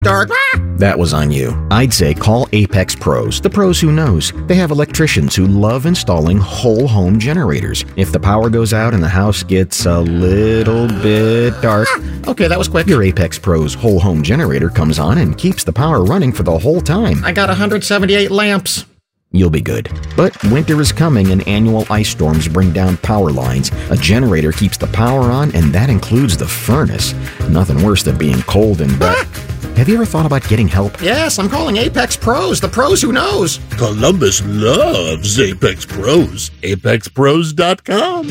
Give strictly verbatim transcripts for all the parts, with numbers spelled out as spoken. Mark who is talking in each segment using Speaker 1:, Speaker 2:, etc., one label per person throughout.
Speaker 1: Dark.
Speaker 2: That was on you. I'd say call Apex Pros, the pros who knows. They have electricians who love installing whole home generators. If the power goes out and the house gets a little bit dark,
Speaker 1: Okay, that was quick.
Speaker 2: your Apex Pros whole home generator comes on and keeps the power running for the whole time.
Speaker 1: I got one hundred seventy-eight lamps.
Speaker 2: You'll be good. But winter is coming and annual ice storms bring down power lines. A generator keeps the power on, and that includes the furnace. Nothing worse than being cold and wet. Have you ever thought about getting help?
Speaker 1: Yes, I'm calling Apex Pros, the pros who knows.
Speaker 3: Columbus loves Apex Pros. Apex Pros dot com.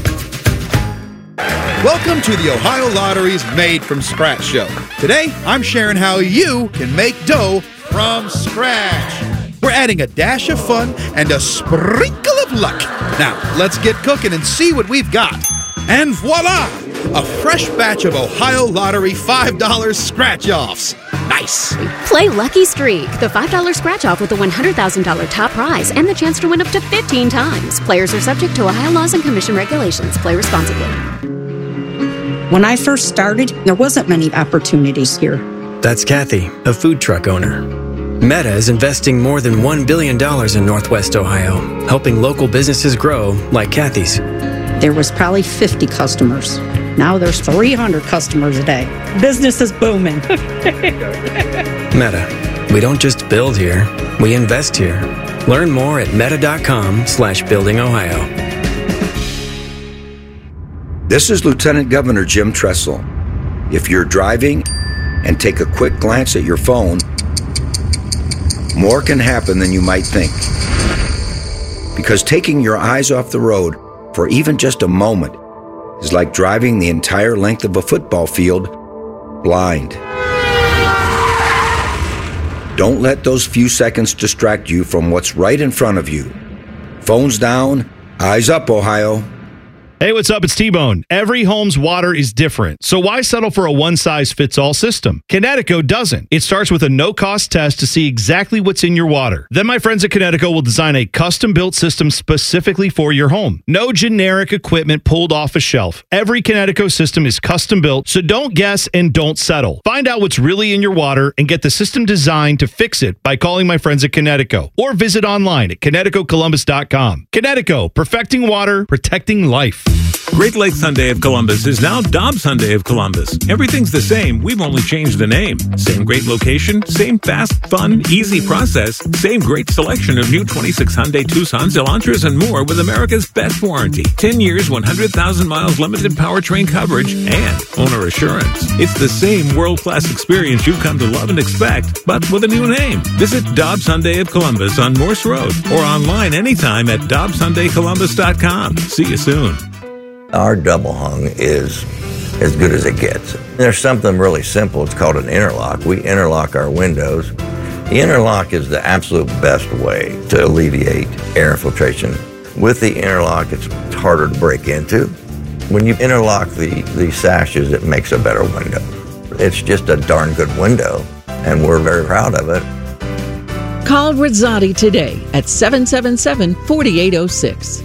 Speaker 4: Welcome to the Ohio Lottery's Made from Scratch show. Today, I'm sharing how you can make dough from scratch. We're adding a dash of fun and a sprinkle of luck. Now, let's get cooking and see what we've got. And voila! A fresh batch of Ohio Lottery five dollar scratch-offs. Nice!
Speaker 5: Play Lucky Streak, the five dollar scratch-off with a one hundred thousand dollars top prize and the chance to win up to fifteen times. Players are subject to Ohio laws and commission regulations. Play responsibly.
Speaker 6: When I first started, there wasn't many opportunities here.
Speaker 7: That's Kathy, a food truck owner. Meta is investing more than one billion dollars in Northwest Ohio, helping local businesses grow like Kathy's.
Speaker 6: There was probably fifty customers. Now there's three hundred customers a day. Business is booming.
Speaker 7: Meta, we don't just build here, we invest here. Learn more at meta.com slash building Ohio.
Speaker 8: This is Lieutenant Governor Jim Tressel. If you're driving and take a quick glance at your phone, more can happen than you might think. Because taking your eyes off the road for even just a moment is like driving the entire length of a football field blind. Don't let those few seconds distract you from what's right in front of you. Phones down, eyes up, Ohio.
Speaker 9: Hey, what's up? It's T-Bone. Every home's water is different, so why settle for a one-size-fits-all system? Kinetico doesn't. It starts with a no-cost test to see exactly what's in your water. Then my friends at Kinetico will design a custom-built system specifically for your home. No generic equipment pulled off a shelf. Every Kinetico system is custom-built, so don't guess and don't settle. Find out what's really in your water and get the system designed to fix it by calling my friends at Kinetico or visit online at kinetico columbus dot com. Kinetico, perfecting water, protecting life.
Speaker 10: Great Lakes Hyundai of Columbus is now Dobbs Hyundai of Columbus. Everything's the same. We've only changed the name. Same great location, same fast, fun, easy process, same great selection of new twenty-six Hyundai Tucsons, Elantras, and more with America's best warranty. ten years, one hundred thousand miles limited powertrain coverage, and owner assurance. It's the same world-class experience you've come to love and expect, but with a new name. Visit Dobbs Hyundai of Columbus on Morse Road or online anytime at dobbs hyundai columbus dot com. See you soon.
Speaker 11: Our double hung is as good as it gets. There's something really simple. It's called an interlock. We interlock our windows. The interlock is the absolute best way to alleviate air infiltration. With the interlock, it's harder to break into. When you interlock the, the sashes, it makes a better window. It's just a darn good window, and we're very proud of it.
Speaker 12: Call Rizzotti today at seven seven seven, four eight zero six.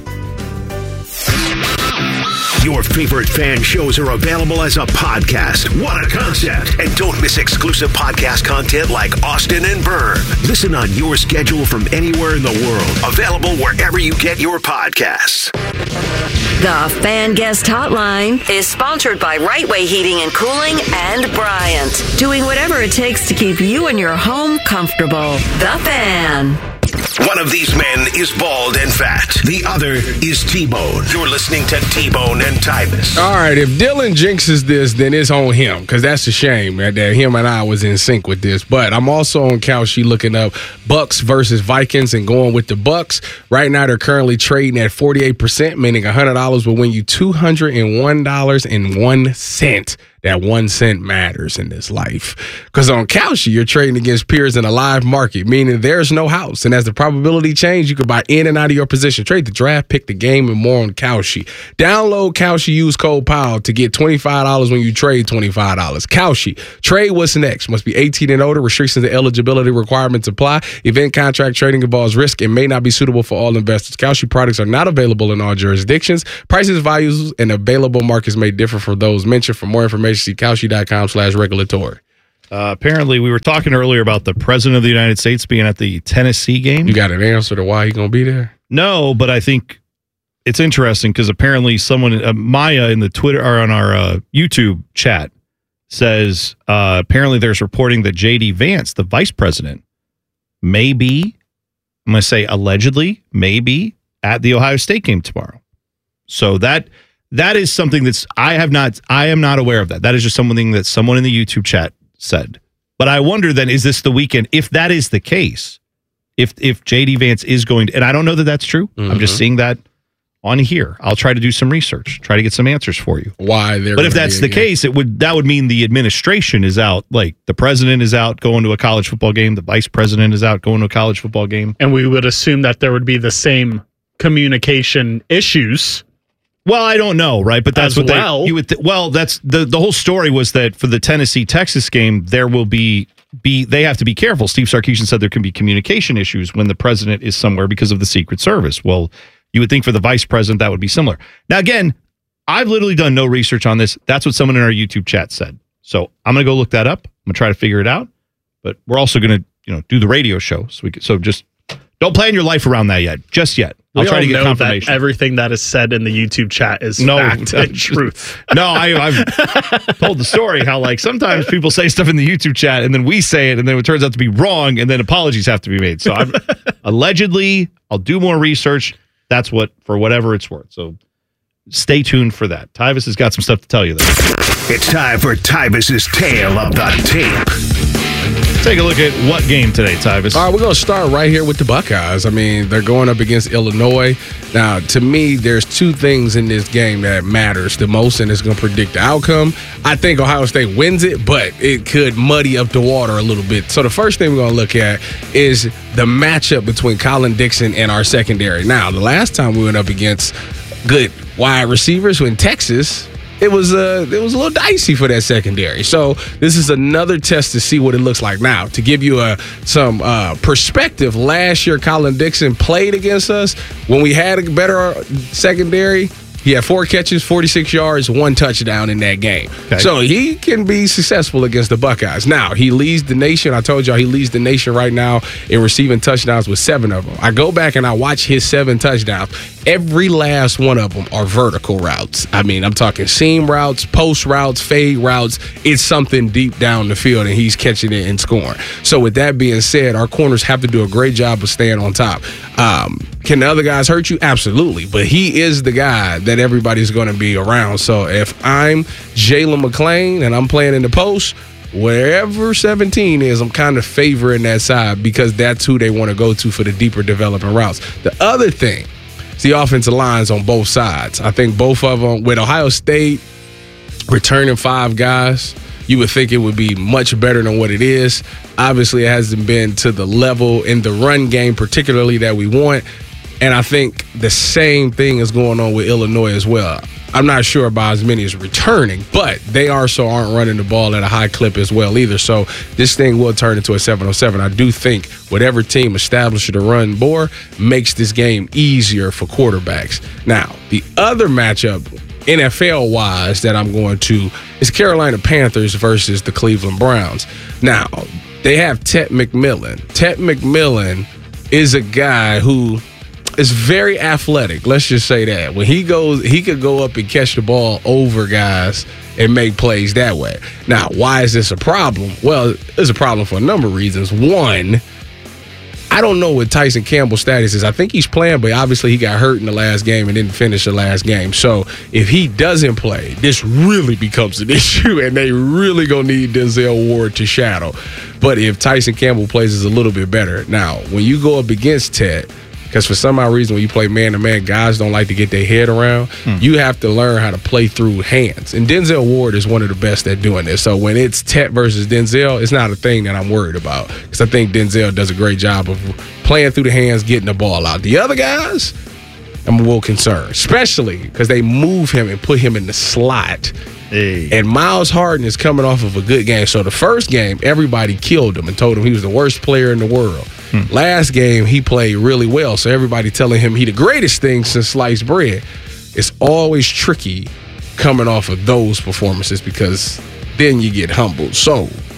Speaker 13: Your favorite fan shows are available as a podcast. What a concept. And don't miss exclusive podcast content like Austin and Byrne. Listen on your schedule from anywhere in the world. Available wherever you get your podcasts.
Speaker 14: The Fan Guest Hotline is sponsored by Right Way Heating and Cooling and Bryant. Doing whatever it takes to keep you and your home comfortable. The Fan.
Speaker 13: One of these men is bald and fat. The other is T-Bone. You're listening to T-Bone and Tyvis.
Speaker 15: All right, if Dylan jinxes this, then it's on him, because that's a shame that him and I was in sync with this. But I'm also on Kalshi looking up Bucks versus Vikings and going with the Bucks. Right now, they're currently trading at forty-eight percent, meaning one hundred dollars will win you two hundred one dollars and one cent. That one cent matters in this life. Because on Kalshi, you're trading against peers in a live market, meaning there's no house. And as the probability change, you can buy in and out of your position. Trade the draft, pick the game, and more on Kalshi. Download Kalshi, use code POW to get twenty-five dollars when you trade twenty-five dollars. Kalshi, trade what's next. Must be eighteen and older. Restrictions and eligibility requirements apply. Event contract trading involves risk and may not be suitable for all investors. Kalshi products are not available in all jurisdictions. Prices, values, and available markets may differ for those mentioned. For more information, see Kalshi dot com slash regulatory.
Speaker 9: Uh, apparently, we were talking earlier about the president of the United States being at the Tennessee game.
Speaker 15: You got an answer to why he's going to be there?
Speaker 9: No, but I think it's interesting because apparently someone, uh, Maya in the Twitter or on our uh, YouTube chat says uh, apparently there's reporting that J D Vance, the vice president, may be, I'm going to say allegedly, may be at the Ohio State game tomorrow. So that that is something that's, I have not, I am not aware of that. That is just something that someone in the YouTube chat said. But I wonder then, is this the weekend? If that is the case, if if J D Vance is going to, and I don't know that that's true. Mm-hmm. I'm just seeing that on here. I'll try to do some research, try to get some answers for you.
Speaker 15: Why they're
Speaker 9: But if that's the case, it would that would mean the administration is out. Like the president is out going to a college football game. The vice president is out going to a college football game.
Speaker 16: And we would assume that there would be the same communication issues.
Speaker 9: Well, I don't know, right? But that's
Speaker 16: As
Speaker 9: what
Speaker 16: well.
Speaker 9: they, you would. Th- well, that's the the whole story was that for the Tennessee Texas game, there will be be they have to be careful. Steve Sarkisian said there can be communication issues when the president is somewhere because of the Secret Service. Well, you would think for the vice president that would be similar. Now, again, I've literally done no research on this. That's what someone in our YouTube chat said. So I'm going to go look that up. I'm going to try to figure it out. But we're also going to, you know, do the radio show. So we could, so just don't plan your life around that yet. Just yet. I'll
Speaker 16: We
Speaker 9: try
Speaker 16: all
Speaker 9: to get
Speaker 16: know
Speaker 9: confirmation.
Speaker 16: That everything that is said in the YouTube chat is
Speaker 9: No,
Speaker 16: fact and truth.
Speaker 9: No, I, I've told the story how like sometimes people say stuff in the YouTube chat and then we say it and then it turns out to be wrong and then apologies have to be made. So I'm allegedly, I'll do more research. That's what, for whatever it's worth. So stay tuned for that. Tyvis has got some stuff to tell you though.
Speaker 13: It's time for Tyvis's Tale of the Tape.
Speaker 9: Take a look at what game today, Tyvis.
Speaker 15: All right, we're going to start right here with the Buckeyes. I mean, they're going up against Illinois. Now, to me, there's two things in this game that matters the most, and it's going to predict the outcome. I think Ohio State wins it, but it could muddy up the water a little bit. So the first thing we're going to look at is the matchup between Colin Dixon and our secondary. Now, the last time we went up against good wide receivers in Texas, it was uh, it was a little dicey for that secondary. So this is another test to see what it looks like now. To give you a, some uh, perspective, last year Colin Dixon played against us when we had a better secondary. He had four catches, forty-six yards, one touchdown in that game. Okay. So he can be successful against the Buckeyes. Now, he leads the nation. I told y'all he leads the nation right now in receiving touchdowns with seven of them. I go back and I watch his seven touchdowns. Every last one of them are vertical routes. I mean, I'm talking seam routes, post routes, fade routes. It's something deep down the field, and he's catching it and scoring. So with that being said, our corners have to do a great job of staying on top. Um, can the other guys hurt you? Absolutely. But he is the guy that everybody's going to be around. So if I'm Jalen McClain and I'm playing in the post, wherever seventeen is, I'm kind of favoring that side because that's who they want to go to for the deeper developing routes. The other thing, the offensive lines on both sides. I think both of them, with Ohio State returning five guys, you would think it would be much better than what it is. Obviously, it hasn't been to the level in the run game, particularly that we want. And I think the same thing is going on with Illinois as well. I'm not sure about as many as returning, but they also aren't running the ball at a high clip as well either. So this thing will turn into a seven oh seven. I do think whatever team establishes the run more makes this game easier for quarterbacks. Now, the other matchup, N F L-wise, that I'm going to is Carolina Panthers versus the Cleveland Browns. Now, they have Ted McMillan. Ted McMillan is a guy who is very athletic. Let's just say that. When he goes, he could go up and catch the ball over guys and make plays that way. Now, why is this a problem? Well, it's a problem for a number of reasons. One, I don't know what Tyson Campbell's status is. I think he's playing, but obviously he got hurt in the last game and didn't finish the last game. So if he doesn't play, this really becomes an issue, and they really gonna need Denzel Ward to shadow. But if Tyson Campbell plays, is a little bit better. Now, when you go up against Ted, because for some odd reason, when you play man-to-man, guys don't like to get their head around. Hmm. You have to learn how to play through hands. And Denzel Ward is one of the best at doing this. So when it's Tet versus Denzel, it's not a thing that I'm worried about because I think Denzel does a great job of playing through the hands, getting the ball out. The other guys, I'm a little concerned, especially because they move him and put him in the slot. Hey. And Miles Harden is coming off of a good game. So the first game, everybody killed him and told him he was the worst player in the world. Hmm. Last game, he played really well. So everybody telling him he the greatest thing since sliced bread. It's always tricky coming off of those performances because then you get humbled. So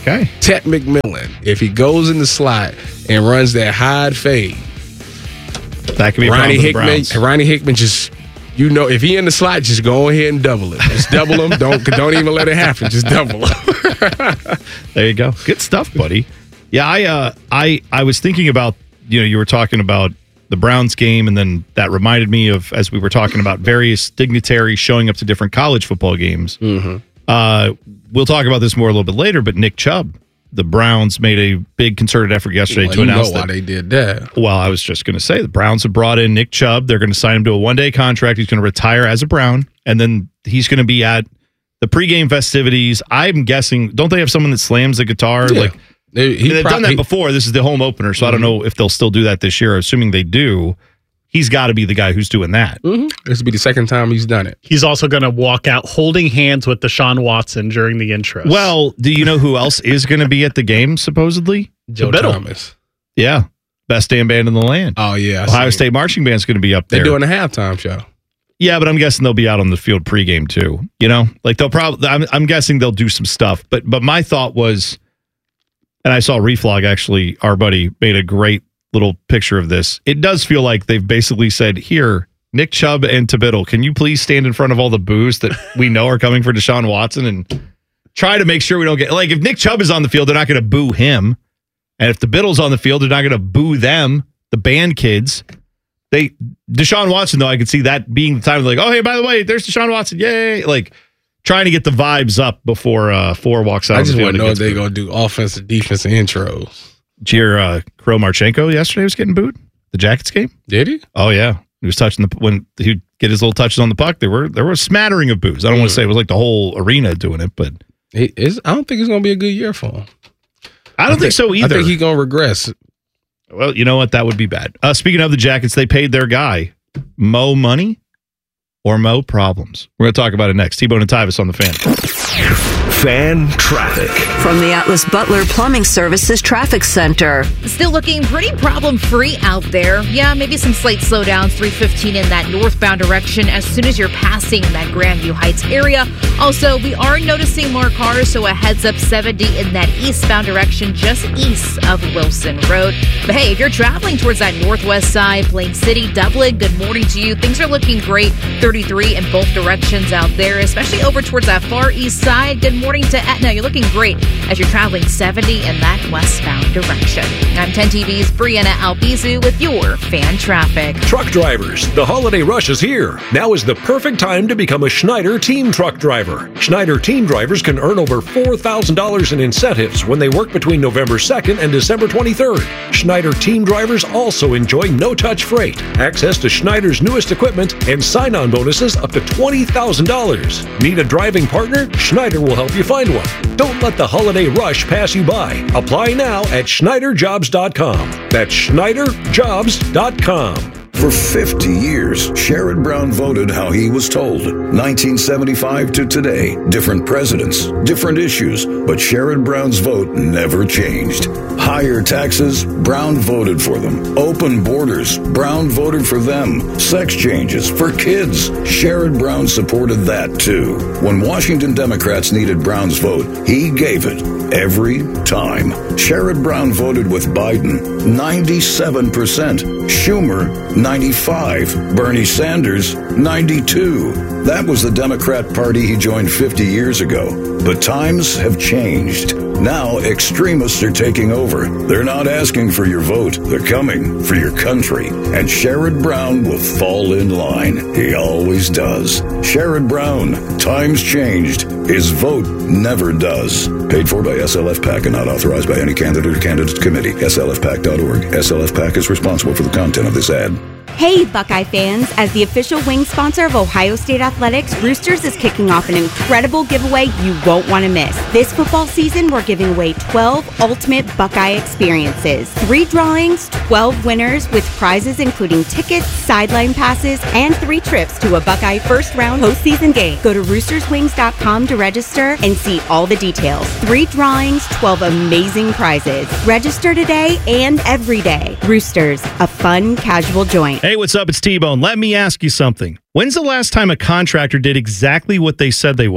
Speaker 9: Okay.
Speaker 15: Ted McMillan, if he goes in the slot and runs that hard fade,
Speaker 9: that could be a
Speaker 15: Ronnie
Speaker 9: problem for the
Speaker 15: Hickman.
Speaker 9: Browns.
Speaker 15: Ronnie Hickman just, you know, if he in the slot, just go ahead and double it. Just double him. Don't don't even let it happen. Just double him.
Speaker 9: There you go. Good stuff, buddy. Yeah, I uh, I I was thinking about, you know, you were talking about the Browns game, and then that reminded me of, as we were talking about various dignitaries showing up to different college football games.
Speaker 15: Mm-hmm.
Speaker 9: Uh, we'll talk about this more a little bit later, but Nick Chubb, the Browns made a big concerted effort yesterday
Speaker 15: Well,
Speaker 9: to
Speaker 15: you
Speaker 9: announce
Speaker 15: know why
Speaker 9: that.
Speaker 15: they did that.
Speaker 9: Well, I was just going to say the Browns have brought in Nick Chubb. They're going to sign him to a one-day contract. He's going to retire as a Brown, and then he's going to be at the pregame festivities. I'm guessing, don't they have someone that slams the guitar?
Speaker 15: Yeah.
Speaker 9: Like
Speaker 15: They- he
Speaker 9: they've
Speaker 15: prob-
Speaker 9: done that
Speaker 15: he-
Speaker 9: before. This is the home opener, so I don't know if they'll still do that this year. Assuming they do, he's got to be the guy who's doing that.
Speaker 15: Mm-hmm. This will be the second time he's done it.
Speaker 16: He's also going to walk out holding hands with Deshaun Watson during the intro.
Speaker 9: Well, do you know who else is going to be at the game, supposedly?
Speaker 15: Joe
Speaker 9: The Biddle.
Speaker 15: Thomas.
Speaker 9: Yeah. Best damn band in the land.
Speaker 15: Oh, yeah. I
Speaker 9: Ohio
Speaker 15: see.
Speaker 9: State Marching Band's going to be up
Speaker 15: They're
Speaker 9: there.
Speaker 15: doing a halftime show.
Speaker 9: Yeah, but I'm guessing they'll be out on the field pregame too. You know, like they'll probably. I'm, I'm guessing they'll do some stuff. But but my thought was, and I saw Reflog actually. Our buddy made a great little picture of this. It does feel like they've basically said, "Here, Nick Chubb and Thibodeau, can you please stand in front of all the boos that we know are coming for Deshaun Watson and try to make sure we don't get like if Nick Chubb is on the field, they're not going to boo him, and if the Biddle's on the field, they're not going to boo them, the band kids." They Deshaun Watson, though, I could see that being the time like, oh, hey, by the way, there's Deshaun Watson. Yay. Like trying to get the vibes up before uh, Four walks out.
Speaker 15: I just
Speaker 9: want
Speaker 15: want to know if they're going to do offensive, defensive intros.
Speaker 9: Did you hear uh, Kirill Marchenko yesterday was getting booed? The Jackets game?
Speaker 15: Did he?
Speaker 9: Oh, yeah. He was touching the, when he'd get his little touches on the puck, there were there were a smattering of boos. I don't want to say it was like the whole arena doing it, but.
Speaker 15: He is, I don't think it's going to be a good year for him.
Speaker 9: I don't think, so either.
Speaker 15: I think he's going to regress.
Speaker 9: Well, you know what? That would be bad. Uh, speaking of the Jackets, they paid their guy Mo money or Mo problems. We're going to talk about it next. T-Bone and Tyvis on the Fan.
Speaker 13: Fan traffic.
Speaker 14: From the Atlas Butler Plumbing Services Traffic Center.
Speaker 17: Still looking pretty problem-free out there. Yeah, maybe some slight slowdowns, three fifteen in that northbound direction as soon as you're passing that Grandview Heights area. Also, we are noticing more cars, so a heads up seventy in that eastbound direction just east of Wilson Road. But hey, if you're traveling towards that northwest side, Plain City, Dublin, good morning to you. Things are looking great. thirty-three in both directions out there, especially over towards that far east side. Good morning to Etna. You're looking great as you're traveling seventy in that westbound direction. I'm ten T V's Brianna Albizu with your fan traffic.
Speaker 18: Truck drivers, the holiday rush is here. Now is the perfect time to become a Schneider Team Truck Driver. Schneider Team Drivers can earn over four thousand dollars in incentives when they work between November second and December twenty-third. Schneider Team Drivers also enjoy no-touch freight, access to Schneider's newest equipment, and sign-on bonuses up to twenty thousand dollars. Need a driving partner? Schneider will help you find one. Don't let the holiday rush pass you by. Apply now at Schneider Jobs dot com. That's Schneider Jobs dot com.
Speaker 19: For fifty years, Sherrod Brown voted how he was told. nineteen seventy-five to today, different presidents, different issues, but Sherrod Brown's vote never changed. Higher taxes, Brown voted for them. Open borders, Brown voted for them. Sex changes for kids, Sherrod Brown supported that too. When Washington Democrats needed Brown's vote, he gave it every time. Sherrod Brown voted with Biden, ninety-seven percent. Schumer, ninety-five. Bernie Sanders, ninety-two. That was the Democrat Party he joined fifty years ago. But times have changed. Now extremists are taking over. They're not asking for your vote. They're coming for your country. And Sherrod Brown will fall in line. He always does. Sherrod Brown, times changed. His vote never does. Paid for by S L F PAC and not authorized by any candidate or candidate committee. S L F PAC dot org. S L F PAC is responsible for the content of this ad.
Speaker 20: Hey, Buckeye fans. As the official wing sponsor of Ohio State Athletics, Roosters is kicking off an incredible giveaway you won't want to miss. This football season, we're giving away twelve ultimate Buckeye experiences. Three drawings, twelve winners with prizes including tickets, sideline passes, and three trips to a Buckeye first-round postseason game. Go to roosters wings dot com to register and see all the details. Three drawings, twelve amazing prizes. Register today and every day. Roosters, a fun, casual joint.
Speaker 9: Hey, what's up? It's T-Bone. Let me ask you something. When's the last time a contractor did exactly what they said they would?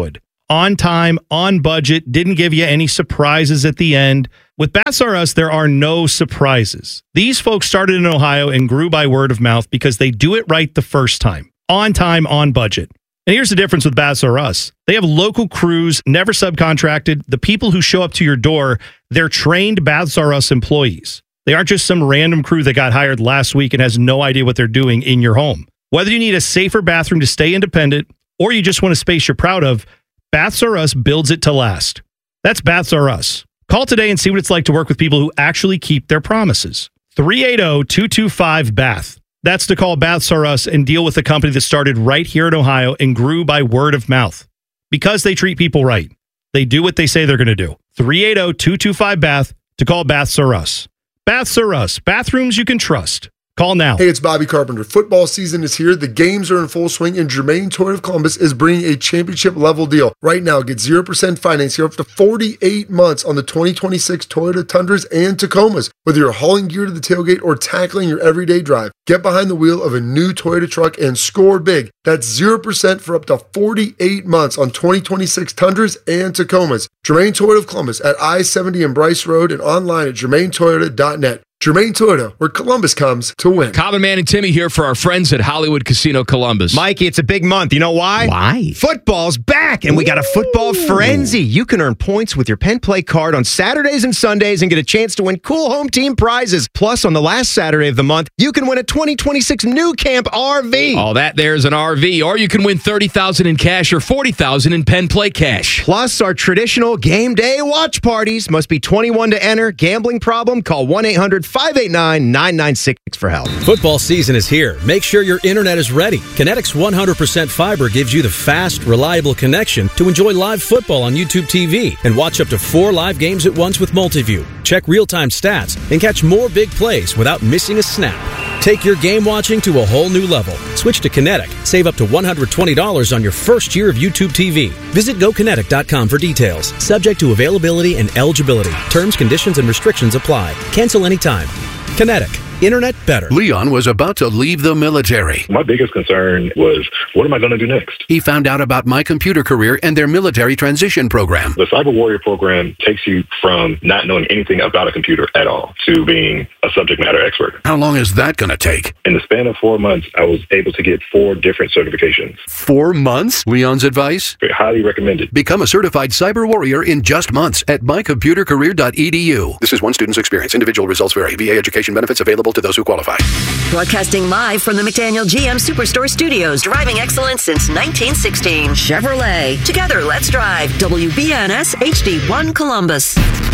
Speaker 9: On time, on budget, didn't give you any surprises at the end. With Baths R Us, there are no surprises. These folks started in Ohio and grew by word of mouth because they do it right the first time. On time, on budget. And here's the difference with Baths R Us. They have local crews, never subcontracted. The people who show up to your door, they're trained Baths R Us employees. They aren't just some random crew that got hired last week and has no idea what they're doing in your home. Whether you need a safer bathroom to stay independent or you just want a space you're proud of, Baths R Us builds it to last. That's Baths R Us. Call today and see what it's like to work with people who actually keep their promises. three eight zero, two two five, B A T H. That's to call Baths R Us and deal with a company that started right here in Ohio and grew by word of mouth. Because they treat people right. They do what they say they're going to do. three eight zero, two two five, B A T H to call Baths R Us. Baths R Us. Bathrooms you can trust. Call now.
Speaker 21: Hey, it's Bobby Carpenter. Football season is here. The games are in full swing, and Germain Toyota of Columbus is bringing a championship-level deal. Right now, get zero percent financing up to forty-eight months on the twenty twenty-six Toyota Tundras and Tacomas. Whether you're hauling gear to the tailgate or tackling your everyday drive, get behind the wheel of a new Toyota truck and score big. That's zero percent for up to forty-eight months on twenty twenty-six Tundras and Tacomas. Germain Toyota of Columbus at I seventy and Bryce Road and online at germain toyota dot net. Germain Toyota, where Columbus comes to win.
Speaker 22: Common Man and Timmy here for our friends at Hollywood Casino Columbus.
Speaker 23: Mikey, it's a big month. You know why?
Speaker 22: Why?
Speaker 23: Football's back, and we got a football frenzy. You can earn points with your Penn Play card on Saturdays and Sundays and get a chance to win cool home team prizes. Plus, on the last Saturday of the month, you can win a twenty twenty-six New Camp R V.
Speaker 22: All that there's an R V, or you can win thirty thousand dollars in cash or forty thousand dollars in Penn Play cash.
Speaker 23: Plus, our traditional game day watch parties. Must be twenty-one to enter. Gambling problem? Call one eight hundred, five eight nine, nine nine six for help.
Speaker 24: Football season is here. Make sure your internet is ready. Kinetic's one hundred percent fiber gives you the fast, reliable connection to enjoy live football on YouTube T V and watch up to four live games at once with Multiview. Check real-time stats and catch more big plays without missing a snap. Take your game watching to a whole new level. Switch to Kinetic. Save up to one hundred twenty dollars on your first year of YouTube T V. Visit go kinetic dot com for details. Subject to availability and eligibility. Terms, conditions, and restrictions apply. Cancel anytime. Kinetic. Internet better.
Speaker 13: Leon was about to leave the military.
Speaker 25: My biggest concern was, what am I going to do next?
Speaker 13: He found out about My Computer Career and their military transition program.
Speaker 25: The Cyber Warrior program takes you from not knowing anything about a computer at all to being a subject matter expert.
Speaker 13: How long is that going to take?
Speaker 25: In the span of four months, I was able to get four different certifications.
Speaker 13: Four months? Leon's advice?
Speaker 25: Highly recommended.
Speaker 13: Become a certified cyber warrior in just months at my computer career dot e d u. This is one student's experience. Individual results vary. V A education benefits available to those who qualify.
Speaker 14: Broadcasting live from the McDaniel G M Superstore Studios, driving excellence since nineteen sixteen. Chevrolet. Together, let's drive. W B N S H D one Columbus.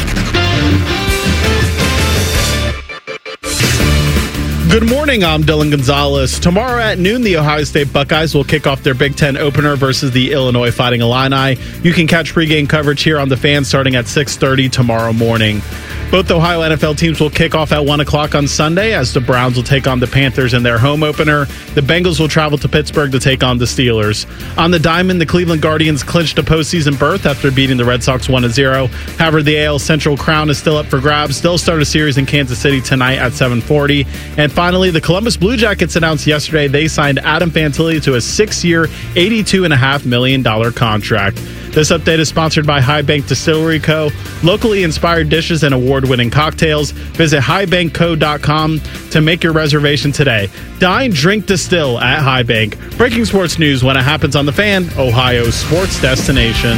Speaker 16: Good morning, I'm Dylan Gonzalez. Tomorrow at noon, the Ohio State Buckeyes will kick off their Big Ten opener versus the Illinois Fighting Illini. You can catch pregame coverage here on The Fan starting at six thirty tomorrow morning. Both Ohio N F L teams will kick off at one o'clock on Sunday as the Browns will take on the Panthers in their home opener. The Bengals will travel to Pittsburgh to take on the Steelers. On the diamond, the Cleveland Guardians clinched a postseason berth after beating the Red Sox one to zero. However, the A L Central crown is still up for grabs. They'll start a series in Kansas City tonight at seven forty. And finally, the Columbus Blue Jackets announced yesterday they signed Adam Fantilli to a six-year, eighty-two point five million dollars contract. This update is sponsored by High Bank Distillery Co. Locally inspired dishes and award-winning cocktails. Visit high bank co dot com to make your reservation today. Dine, drink, distill at High Bank. Breaking sports news when it happens on The Fan, Ohio's sports destination.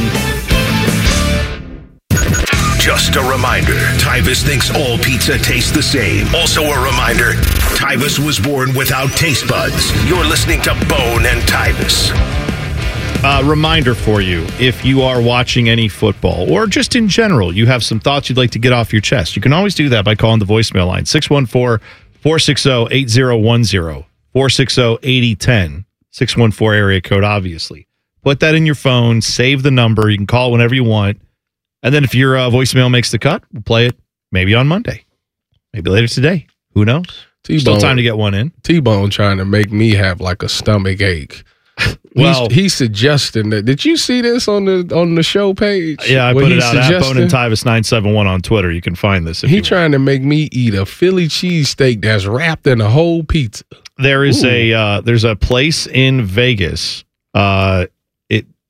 Speaker 13: Just a reminder, Tyvus thinks all pizza tastes the same. Also a reminder, Tyvus was born without taste buds. You're listening to Bone and Tyvus.
Speaker 9: Uh, reminder for you, if you are watching any football or just in general, you have some thoughts you'd like to get off your chest, you can always do that by calling the voicemail line, six one four, four six zero, eight zero one zero, four six zero, eight zero one zero, six one four area code, obviously. Put that in your phone, save the number, you can call whenever you want, and then if your uh, voicemail makes the cut, we'll play it maybe on Monday, maybe later today, who knows?
Speaker 15: T-Bone,
Speaker 9: still time to get one in.
Speaker 15: T-Bone trying to make me have like a stomach ache. Well, he's, he's suggesting that. Did you see this on the on the show page?
Speaker 9: Yeah, I put it out at Bone and Tyvus nine seven one on Twitter. You can find this.
Speaker 15: He's trying to make me eat a Philly cheesesteak that's wrapped in a whole pizza.
Speaker 9: There is
Speaker 15: Ooh.
Speaker 9: a uh, there's a place in Vegas. Uh, it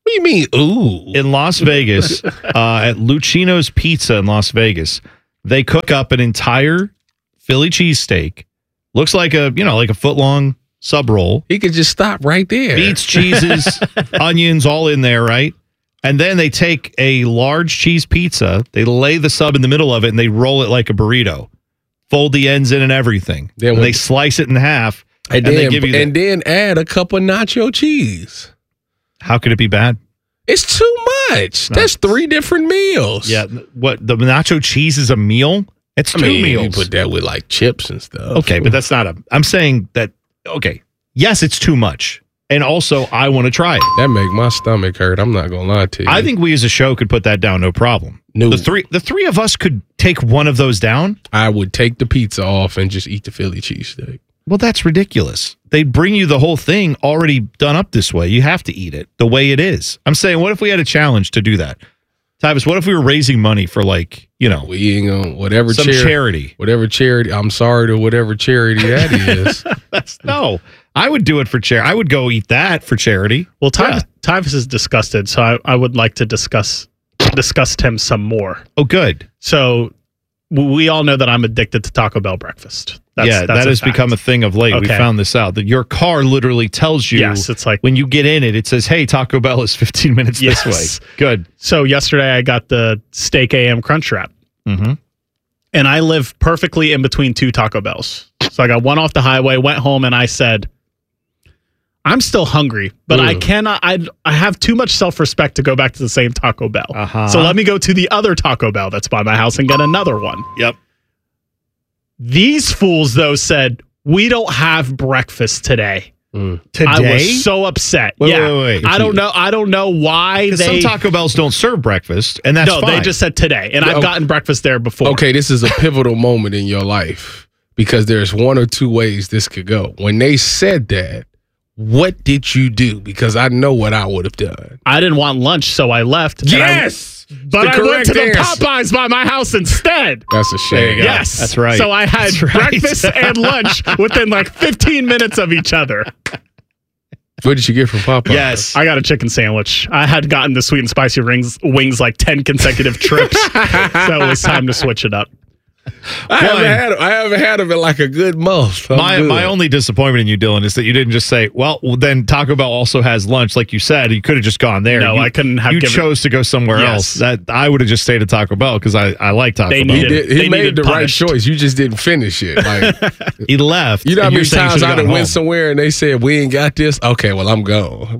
Speaker 15: What do you mean, ooh?
Speaker 9: In Las Vegas, uh, at Lucino's Pizza in Las Vegas, they cook up an entire Philly cheesesteak. Looks like a, you know, like a foot long sub roll.
Speaker 15: He could just stop right there.
Speaker 9: Beets, cheeses, onions, all in there, right? And then they take a large cheese pizza, they lay the sub in the middle of it, and they roll it like a burrito. Fold the ends in and everything. Then and they slice it in half,
Speaker 15: and,
Speaker 9: and
Speaker 15: then,
Speaker 9: they give you the,
Speaker 15: and then add a cup of nacho cheese.
Speaker 9: How could it be bad?
Speaker 15: It's too much. No. That's three different meals.
Speaker 9: Yeah, what the nacho cheese is a meal? It's
Speaker 15: I
Speaker 9: two
Speaker 15: mean,
Speaker 9: meals.
Speaker 15: You put that with like chips and stuff.
Speaker 9: Okay, but that's not a. I'm saying that. Okay, yes, it's too much, and also I want to try it.
Speaker 15: That make my stomach hurt. I'm not gonna lie to you.
Speaker 9: I think we as a show could put that down, no problem.
Speaker 15: No.
Speaker 9: The three, the three of us could take one of those down.
Speaker 15: I would take the pizza off and just eat the Philly cheesesteak.
Speaker 9: Well, that's ridiculous. They bring you the whole thing already done up this way. You have to eat it the way it is. I'm saying, what if we had a challenge to do that? Tyvis, what if we were raising money for, like, you know,
Speaker 15: we ain't gonna, whatever
Speaker 9: some
Speaker 15: chari-
Speaker 9: charity.
Speaker 15: Whatever charity. I'm sorry to whatever charity that is.
Speaker 9: That's, no, I would do it for charity. I would go eat that for charity.
Speaker 16: Well, Tyvis, yeah. Tyvis is disgusted, so I, I would like to discuss discuss him some more.
Speaker 9: Oh, good.
Speaker 16: So we all know that I'm addicted to Taco Bell breakfast. That's,
Speaker 9: yeah,
Speaker 16: that's
Speaker 9: that has fact. become a thing of late. Okay. We found this out, that your car literally tells you,
Speaker 16: yes, it's like,
Speaker 9: when you get in it, it says, hey, Taco Bell is fifteen minutes yes. this way. Good.
Speaker 16: So yesterday I got the Steak A M Crunch Wrap.
Speaker 9: Mm-hmm.
Speaker 16: And I live perfectly in between two Taco Bells. So I got one off the highway, went home, and I said, I'm still hungry, but Ooh. I cannot, I I have too much self-respect to go back to the same Taco Bell.
Speaker 9: Uh-huh.
Speaker 16: So let me go to the other Taco Bell that's by my house and get another one.
Speaker 9: Yep.
Speaker 16: These fools, though, said, we don't have breakfast today.
Speaker 9: Mm. Today?
Speaker 16: I was so upset.
Speaker 9: Wait,
Speaker 16: yeah.
Speaker 9: wait, wait, wait.
Speaker 16: I don't know. I don't know why they.
Speaker 9: Some Taco Bells don't serve breakfast, and that's
Speaker 16: no,
Speaker 9: fine.
Speaker 16: they just said today, and I've gotten breakfast there before.
Speaker 15: Okay, this is a pivotal moment in your life because there's one or two ways this could go. When they said that, what did you do? Because I know what I would have done.
Speaker 16: I didn't want lunch, so I left.
Speaker 15: Yes.
Speaker 16: But I went to the Popeyes by my house instead.
Speaker 15: That's a shame.
Speaker 16: Yes.
Speaker 9: That's right.
Speaker 16: So I had
Speaker 9: right.
Speaker 16: breakfast and lunch within like fifteen minutes of each other.
Speaker 15: What did you get from Popeyes?
Speaker 16: Yes. I got a chicken sandwich. I had gotten the sweet and spicy rings, wings like ten consecutive trips. So it was time to switch it up.
Speaker 15: I haven't, had, I haven't had them in like a good month. I'm
Speaker 9: my
Speaker 15: good.
Speaker 9: my only disappointment in you, Dylan, is that you didn't just say, well, then Taco Bell also has lunch, like you said. You could have just gone there.
Speaker 16: No,
Speaker 9: you,
Speaker 16: I couldn't have
Speaker 9: You
Speaker 16: given,
Speaker 9: chose to go somewhere
Speaker 16: yes.
Speaker 9: else. That I would have just stayed at Taco Bell because I, I like Taco
Speaker 16: they
Speaker 9: Bell.
Speaker 16: Needed,
Speaker 15: he did, he
Speaker 16: they
Speaker 15: made the
Speaker 16: punished.
Speaker 15: right choice. You just didn't finish it. Like
Speaker 9: he left.
Speaker 15: You know how many times I
Speaker 9: went
Speaker 15: went somewhere and they said, we ain't got this? Okay, well, I'm gone.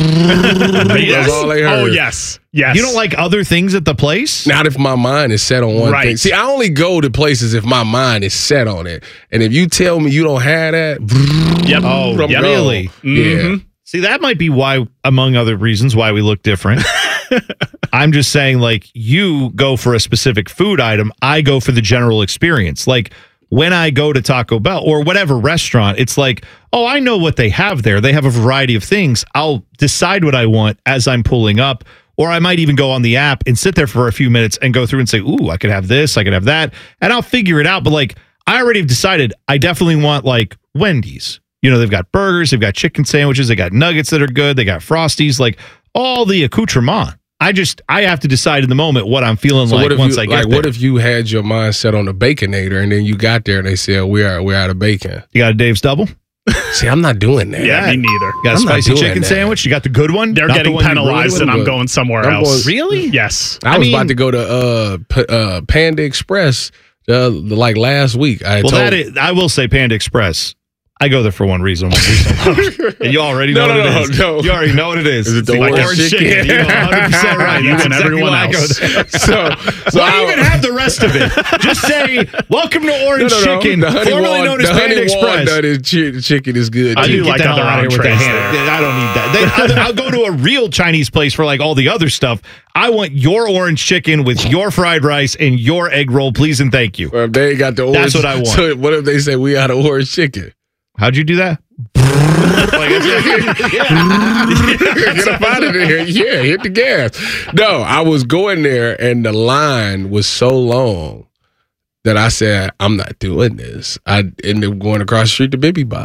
Speaker 15: That's all they heard.
Speaker 16: Oh, yes. Yes.
Speaker 9: You don't like other things at the place?
Speaker 15: Not if my mind is set on one
Speaker 16: right.
Speaker 15: thing. See, I only go to places if my mind is set on it. And if you tell me you don't have that,
Speaker 16: yep.
Speaker 9: Oh,
Speaker 16: yep.
Speaker 9: really?
Speaker 16: Mm-hmm.
Speaker 15: Yeah.
Speaker 9: See, that might be why, among other reasons, why we look different. I'm just saying, like, you go for a specific food item. I go for the general experience. Like, when I go to Taco Bell or whatever restaurant, it's like, oh, I know what they have there. They have a variety of things. I'll decide what I want as I'm pulling up. Or I might even go on the app and sit there for a few minutes and go through and say, ooh, I could have this, I could have that. And I'll figure it out. But like, I already have decided I definitely want like Wendy's. You know, they've got burgers, they've got chicken sandwiches, they got nuggets that are good, they got Frosties, like all the accoutrement. I just, I have to decide in the moment what I'm feeling
Speaker 15: so
Speaker 9: like
Speaker 15: what if
Speaker 9: once
Speaker 15: you,
Speaker 9: I get
Speaker 15: like,
Speaker 9: there.
Speaker 15: What if you had your mind set on the Baconator and then you got there and they said, we are, we're out of bacon?
Speaker 9: You got a Dave's Double?
Speaker 15: See, I'm not doing that.
Speaker 16: Yeah, me neither.
Speaker 9: You got a
Speaker 15: I'm
Speaker 9: spicy chicken
Speaker 15: that.
Speaker 9: sandwich? You got the good one?
Speaker 16: They're
Speaker 9: Not
Speaker 16: getting
Speaker 9: the
Speaker 16: penalized and I'm
Speaker 15: good.
Speaker 16: going somewhere
Speaker 15: I'm
Speaker 16: else.
Speaker 15: going-
Speaker 9: Really?
Speaker 16: Yes.
Speaker 15: I,
Speaker 9: I
Speaker 15: was
Speaker 9: mean-
Speaker 15: about to go to uh, P- uh, Panda Express uh, like last week. I
Speaker 9: Well,
Speaker 15: told,
Speaker 9: that is, I will say Panda Express. I go there for one reason. One reason. And you already know
Speaker 15: No,
Speaker 9: what
Speaker 15: no,
Speaker 9: it is.
Speaker 15: no.
Speaker 9: You already know what it is.
Speaker 15: Is it the
Speaker 9: It's like
Speaker 15: orange
Speaker 9: orange
Speaker 15: chicken?
Speaker 9: chicken? You're one hundred percent right.
Speaker 16: You
Speaker 9: That's
Speaker 16: and
Speaker 9: exactly
Speaker 16: everyone
Speaker 9: why I go
Speaker 16: else.
Speaker 9: there.
Speaker 15: so, so
Speaker 9: Why
Speaker 15: I,
Speaker 9: even have the rest of it? Just say, welcome to Orange
Speaker 15: no, no, no.
Speaker 9: Chicken,
Speaker 15: The honey
Speaker 9: formerly
Speaker 15: wal-
Speaker 9: known as
Speaker 15: the
Speaker 9: Panda
Speaker 15: honey
Speaker 9: Express.
Speaker 15: walnut is chi- chicken is good.
Speaker 16: I
Speaker 15: too.
Speaker 16: do
Speaker 9: Get
Speaker 16: like
Speaker 9: the hell
Speaker 16: other
Speaker 9: out of here with the
Speaker 16: entrees
Speaker 9: hand.
Speaker 16: there.
Speaker 9: I don't need that. They, I'll, I'll go to a real Chinese place for like all the other stuff. I want your orange chicken with your fried rice and your egg roll, please and thank you.
Speaker 15: Well, if they ain't got the orange.
Speaker 9: That's what I want.
Speaker 15: So what if they say we out of orange chicken?
Speaker 9: How'd you do that? Like, it's- yeah.
Speaker 15: Get up out of there. Yeah, hit the gas. No, I was going there and the line was so long that I said, I'm not doing this. I ended up going across the street to Bibi Bop.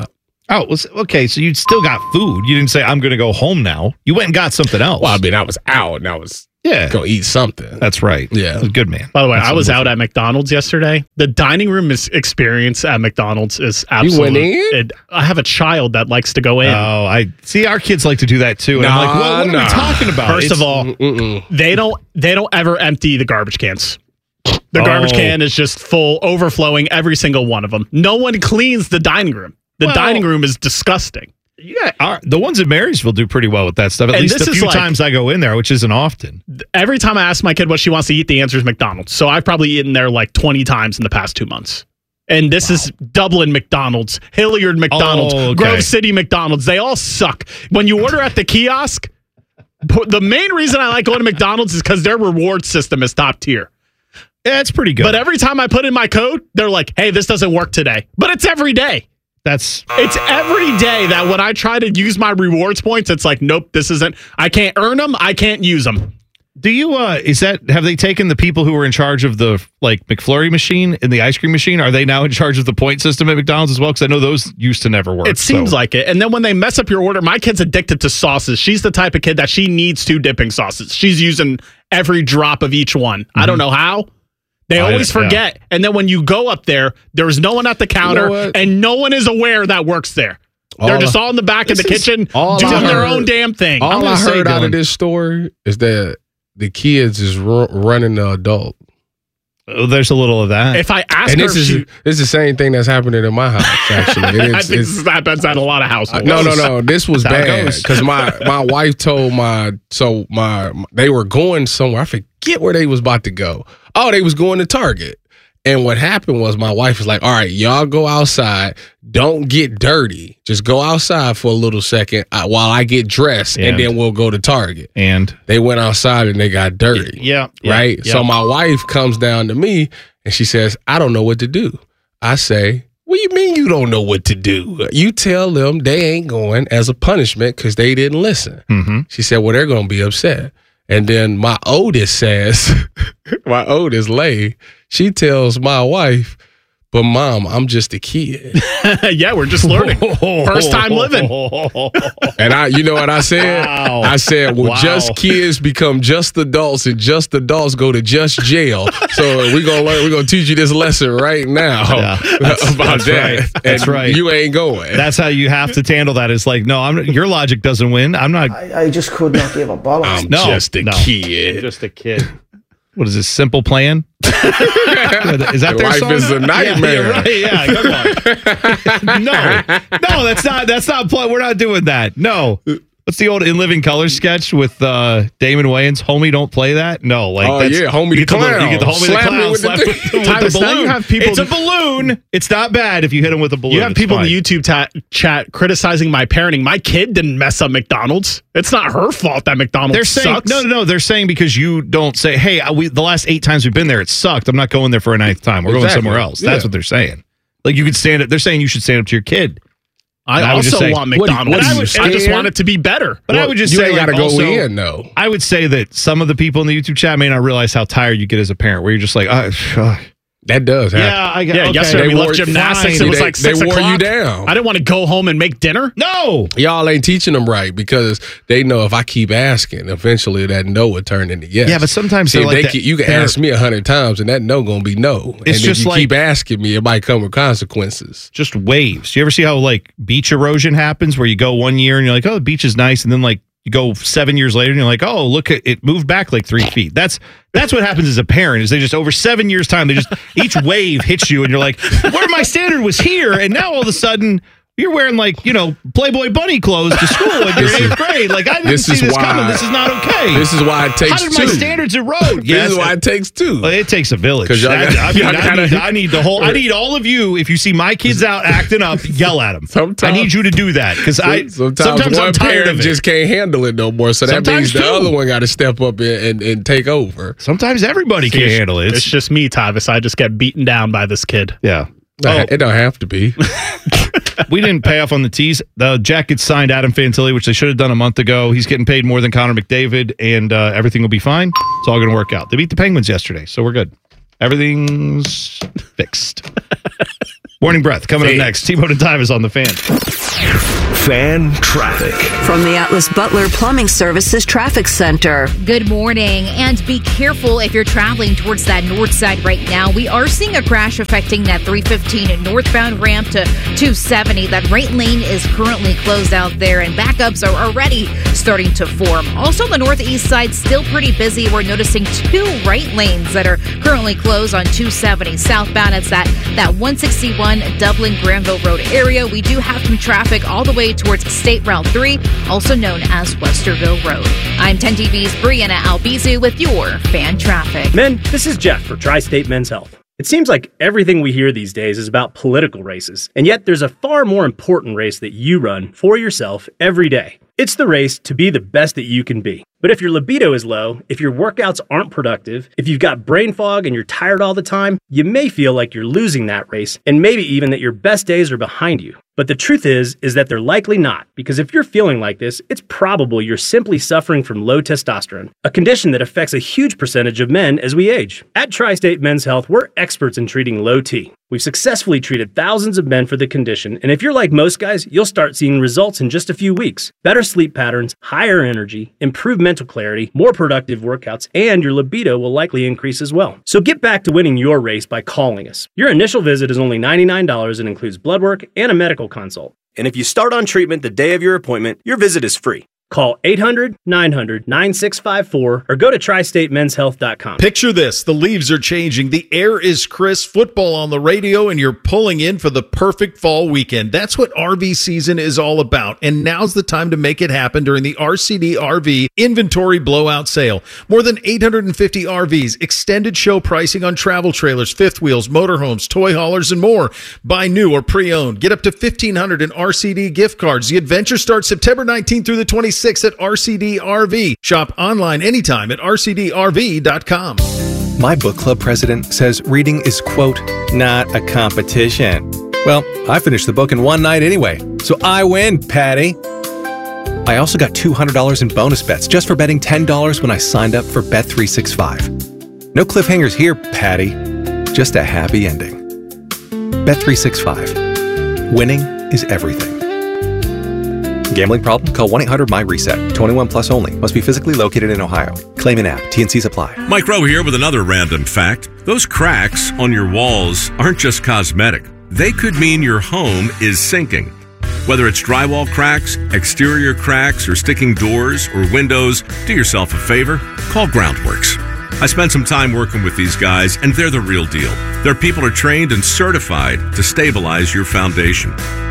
Speaker 9: Oh, was, okay. So you still got food. You didn't say, I'm going to go home now. You went and got something else.
Speaker 15: Well, I mean, I was out and I was
Speaker 9: yeah.
Speaker 15: go eat something.
Speaker 9: That's right.
Speaker 15: Yeah.
Speaker 9: Good man.
Speaker 16: By the way,
Speaker 9: That's
Speaker 16: I was
Speaker 9: wonderful.
Speaker 16: out at McDonald's yesterday. The dining room is experience at McDonald's is absolutely.
Speaker 15: You went in?
Speaker 16: It, I have a child that likes to go in.
Speaker 9: Oh, I see. Our kids like to do that too. And I'm like, well, what
Speaker 15: nah.
Speaker 9: are we talking about?
Speaker 16: First
Speaker 9: It's-
Speaker 16: of all,
Speaker 15: Mm-mm.
Speaker 16: they don't they don't ever empty the garbage cans. The garbage
Speaker 9: Oh.
Speaker 16: can is just full, overflowing, every single one of them. No one cleans the dining room. The
Speaker 9: Well-
Speaker 16: dining room is disgusting.
Speaker 9: Yeah, our, the ones in Marysville do pretty well with that stuff. At
Speaker 16: And
Speaker 9: least
Speaker 16: this
Speaker 9: the
Speaker 16: is
Speaker 9: few
Speaker 16: like-
Speaker 9: times I go in there, which isn't often.
Speaker 16: Every time I ask my kid what she wants to eat, the answer is McDonald's. So I've probably eaten there like twenty times in the past two months. And this is Dublin McDonald's, Hilliard McDonald's,
Speaker 9: Oh, okay.
Speaker 16: Grove City McDonald's. They all suck. When you order at the kiosk, p- the main reason I like going to McDonald's is because their reward system is top tier.
Speaker 9: Yeah, it's pretty good.
Speaker 16: But every time I put in my code, they're like, hey, this doesn't work today. But it's every day.
Speaker 9: That's
Speaker 16: It's every day that when I try to use my rewards points, it's like, nope, this isn't. I can't earn them. I can't use them.
Speaker 9: Do you, uh, is that, have they taken the people who were in charge of the, like, McFlurry machine and the ice cream machine? Are they now in charge of the point system at McDonald's as well? Because I know those used to never work.
Speaker 16: It seems
Speaker 9: so.
Speaker 16: like it. And then when they mess up your order, my kid's addicted to sauces. She's the type of kid that she needs two dipping sauces. She's using every drop of each one. I don't know how. They
Speaker 9: I-
Speaker 16: always
Speaker 9: yeah.
Speaker 16: forget. And then when you go up there, there's no one at the counter
Speaker 15: what?
Speaker 16: and no one is aware that works there. They're
Speaker 15: All
Speaker 16: just
Speaker 15: I-
Speaker 16: all in the back of the
Speaker 15: This is
Speaker 16: kitchen
Speaker 15: all
Speaker 16: doing
Speaker 15: I
Speaker 16: their
Speaker 15: heard.
Speaker 16: own damn thing.
Speaker 15: All
Speaker 9: gonna
Speaker 15: I
Speaker 9: say,
Speaker 15: heard out
Speaker 9: Dylan-
Speaker 15: of this story is that the kids is ru- running the adult.
Speaker 9: Oh, there's a little of that.
Speaker 16: If I ask
Speaker 15: And
Speaker 16: her
Speaker 15: this
Speaker 16: if
Speaker 15: is
Speaker 16: she,
Speaker 15: this is the same thing that's happening in my house. Actually, It
Speaker 16: I
Speaker 15: is-
Speaker 16: think
Speaker 15: it's-
Speaker 16: this is- that happens at a lot of households.
Speaker 15: no, no, no. This was
Speaker 9: That's how it
Speaker 15: bad
Speaker 9: goes.
Speaker 15: because my my wife told my so my they were going somewhere. I forget where they was about to go. Oh, they was going to Target. And what happened was my wife was like, all right, y'all go outside. Don't get dirty. Just go outside for a little second uh, while I get dressed, and,
Speaker 9: And-
Speaker 15: then we'll go to Target.
Speaker 9: And
Speaker 15: They went outside and they got dirty.
Speaker 9: yeah, yeah,
Speaker 15: Right?
Speaker 9: yeah.
Speaker 15: So my wife comes down to me and she says, I don't know what to do. I say, what do you mean you don't know what to do? You tell them they ain't going as a punishment because they didn't listen.
Speaker 9: Mm-hmm.
Speaker 15: She said, well, they're going to be upset. And then my oldest says, my oldest Lay, she tells my wife, but mom, I'm just a kid.
Speaker 16: Yeah, we're just learning. First time living.
Speaker 15: And I, you know what I said?
Speaker 9: Wow.
Speaker 15: I said, well,
Speaker 9: Wow.
Speaker 15: just kids become just adults, and just adults go to just jail. So we're gonna learn. We're gonna teach you this lesson right now
Speaker 9: Yeah, that's-
Speaker 15: about
Speaker 9: that's
Speaker 15: that.
Speaker 9: right. That's
Speaker 15: And
Speaker 9: right.
Speaker 15: You ain't going.
Speaker 9: That's how you have to handle that. It's like, no, I'm. Your logic doesn't win. I'm not.
Speaker 1: I, I just could not give a bollocks.
Speaker 15: I'm
Speaker 9: No,
Speaker 15: just a
Speaker 9: no.
Speaker 15: kid.
Speaker 9: Just a kid. What is this? Simple Plan? Is that their
Speaker 15: Life
Speaker 9: song?
Speaker 15: is a nightmare.
Speaker 9: Yeah, yeah, right. Yeah, come on. No, no, that's not. That's not. Pl- we're not doing that. No. What's the old In Living Color sketch with uh, Damon Wayans? Homie, don't play that. No, like
Speaker 15: Oh,
Speaker 9: that's,
Speaker 15: yeah, Homie
Speaker 9: you
Speaker 15: the
Speaker 9: get the,
Speaker 15: Clown.
Speaker 9: You get the homie
Speaker 15: Slap
Speaker 9: the
Speaker 15: me
Speaker 9: clown.
Speaker 15: with the
Speaker 9: slap
Speaker 15: thing.
Speaker 9: with, with
Speaker 16: Tyler,
Speaker 9: the
Speaker 16: now you
Speaker 9: balloon.
Speaker 16: have people-
Speaker 9: It's a balloon. It's not bad if you hit him with a balloon.
Speaker 16: You have
Speaker 9: It's
Speaker 16: people
Speaker 9: fine.
Speaker 16: in the YouTube ta- chat criticizing my parenting. My kid didn't mess up McDonald's. It's not her fault that McDonald's
Speaker 9: They're saying
Speaker 16: sucks.
Speaker 9: no, no, no. They're saying because you don't say, "Hey, uh, we the last eight times we've been there, it sucked. I'm not going there for a ninth time. We're going
Speaker 15: Exactly.
Speaker 9: somewhere else." That's
Speaker 15: Yeah.
Speaker 9: what they're saying. Like you could stand up. They're saying you should stand up to your kid.
Speaker 16: I,
Speaker 9: And I would just
Speaker 16: also
Speaker 9: say-
Speaker 16: want
Speaker 15: What do you-
Speaker 16: McDonald's.
Speaker 15: what are
Speaker 16: I,
Speaker 15: you,
Speaker 16: would- I just
Speaker 15: scared?
Speaker 16: want it to be better.
Speaker 9: But I
Speaker 15: Well,
Speaker 9: would just
Speaker 15: you
Speaker 9: say,
Speaker 15: ain't
Speaker 9: like,
Speaker 15: gotta go
Speaker 9: also,
Speaker 15: in though.
Speaker 9: I would say that some of the people in the YouTube chat may not realize how tired you get as a parent, where you're just like, oh, ugh.
Speaker 15: That does happen.
Speaker 9: yeah, I got
Speaker 16: Yeah,
Speaker 9: okay.
Speaker 16: yesterday
Speaker 15: They
Speaker 16: we
Speaker 15: wore-
Speaker 16: left gymnastics.
Speaker 15: fine.
Speaker 16: It was
Speaker 15: They-
Speaker 16: like
Speaker 15: they
Speaker 16: six
Speaker 15: wore you
Speaker 16: o'clock.
Speaker 15: down.
Speaker 16: I didn't want to go home and make dinner.
Speaker 9: No,
Speaker 15: Y'all ain't teaching them right because they know if I keep asking, eventually that no would turn into yes.
Speaker 9: Yeah, but sometimes
Speaker 15: See,
Speaker 9: they're like
Speaker 15: they
Speaker 9: that-
Speaker 15: keep- you can
Speaker 9: they're-
Speaker 15: ask me a hundred times and that no gonna be no.
Speaker 9: It's
Speaker 15: and
Speaker 9: just
Speaker 15: if you
Speaker 9: like-
Speaker 15: keep asking me, it might come with consequences.
Speaker 9: just waves. You ever see how like beach erosion happens, where you go one year and you're like, oh, the beach is nice, and then like you go seven years later and you're like, oh, look, at it moved back like three feet. That's that's what happens as a parent. Is they just over seven years time, they just each wave hits you, and you're like, where my standard was here, and now all of a sudden. You're wearing like, you know, Playboy bunny clothes to school in your
Speaker 15: This is-
Speaker 9: eighth grade. Like, I didn't
Speaker 15: this
Speaker 9: see
Speaker 15: is
Speaker 9: this
Speaker 15: why-
Speaker 9: coming. This is not okay.
Speaker 15: This is why it takes
Speaker 9: How did my
Speaker 15: two.
Speaker 9: standards erode?
Speaker 15: This is why it takes two.
Speaker 9: Well, it takes a village.
Speaker 15: 'Cause y'all
Speaker 9: That-
Speaker 15: got-
Speaker 9: I, mean,
Speaker 15: y'all
Speaker 9: I,
Speaker 15: gotta-
Speaker 9: need, I need the whole. I need all of you. If you see my kids out acting up, yell at them.
Speaker 15: Sometimes-
Speaker 9: I need you to do that because I
Speaker 15: sometimes,
Speaker 9: sometimes
Speaker 15: one
Speaker 9: I'm tired
Speaker 15: parent
Speaker 9: of it.
Speaker 15: just can't handle it no more. So that
Speaker 9: Sometimes
Speaker 15: means the
Speaker 9: two.
Speaker 15: other one got to step up and, and, and take over.
Speaker 9: Sometimes everybody
Speaker 16: See,
Speaker 9: can't
Speaker 16: it's-
Speaker 9: handle it.
Speaker 16: It's
Speaker 9: It's,
Speaker 16: just me, Tavis. I just get beaten down by this kid.
Speaker 9: yeah.
Speaker 15: Nah, It don't have to be.
Speaker 9: We didn't pay off on the tees. The Jackets signed Adam Fantilli, which they should have done a month ago. He's getting paid more than Connor McDavid, and uh, everything will be fine. It's all going to work out. They beat the Penguins yesterday, so we're good. Everything's fixed. Morning Breath coming
Speaker 13: Hey.
Speaker 9: up next. T-Bone and Time is on the Fan.
Speaker 13: Fan traffic.
Speaker 14: From the Atlas Butler Plumbing Services Traffic Center.
Speaker 17: Good morning, and be careful if you're traveling towards that north side right now. We are seeing a crash affecting that three fifteen northbound ramp to two seventy. That right lane is currently closed out there, and backups are already starting to form. Also, on the northeast side, still pretty busy. We're noticing two right lanes that are currently closed on two seventy. Southbound, it's that, that one sixty-one Dublin Granville Road area. We do have some traffic all the way towards State Route three, also known as Westerville Road. I'm ten T V's Brianna Albizu with your Fan Traffic.
Speaker 2: Men, this is Jeff for Tri-State Men's Health. It seems like everything we hear these days is about political races, and yet there's a far more important race that you run for yourself every day. It's the race to be the best that you can be. But if your libido is low, if your workouts aren't productive, if you've got brain fog and you're tired all the time, you may feel like you're losing that race, and maybe even that your best days are behind you. But the truth is, is that they're likely not, because if you're feeling like this, it's probable you're simply suffering from low testosterone, a condition that affects a huge percentage of men as we age. At Tri-State Men's Health, we're experts in treating low T. We've successfully treated thousands of men for the condition, and if you're like most guys, you'll start seeing results in just a few weeks. Better sleep patterns, higher energy, improved mental clarity, more productive workouts, and your libido will likely increase as well. So get back to winning your race by calling us. Your initial visit is only ninety-nine dollars and includes blood work and a medical consult. And if you start on treatment the day of your appointment, your visit is free. Call eight hundred, nine hundred, nine six five four or go to tri state men's health dot com.
Speaker 9: Picture this. The leaves are changing. The air is crisp, football on the radio, and you're pulling in for the perfect fall weekend. That's what R V season is all about. And now's the time to make it happen during the R C D R V Inventory Blowout Sale. More than eight hundred fifty R Vs, extended show pricing on travel trailers, fifth wheels, motorhomes, toy haulers, and more. Buy new or pre-owned. Get up to fifteen hundred dollars in R C D gift cards. The adventure starts September nineteenth through the twenty-sixth at R C D R V. Shop online anytime at R C D R V dot com.
Speaker 3: My book club president says reading is, quote, not a competition. Well, I finished the book in one night anyway, so I win, Patty. I also got two hundred dollars in bonus bets just for betting ten dollars when I signed up for Bet three sixty-five. No cliffhangers here, Patty. Just a happy ending. Bet three sixty-five. Winning is everything. Gambling problem? Call one eight hundred my reset. twenty-one plus only. Must be physically located in Ohio. Claim an app. T N Cs apply.
Speaker 4: Mike Rowe here with another random fact. Those cracks on your walls aren't just cosmetic. They could mean your home is sinking. Whether it's drywall cracks, exterior cracks, or sticking doors or windows, do yourself a favor. Call Groundworks. I spent some time working with these guys, and they're the real deal. Their people are trained and certified to stabilize your foundation.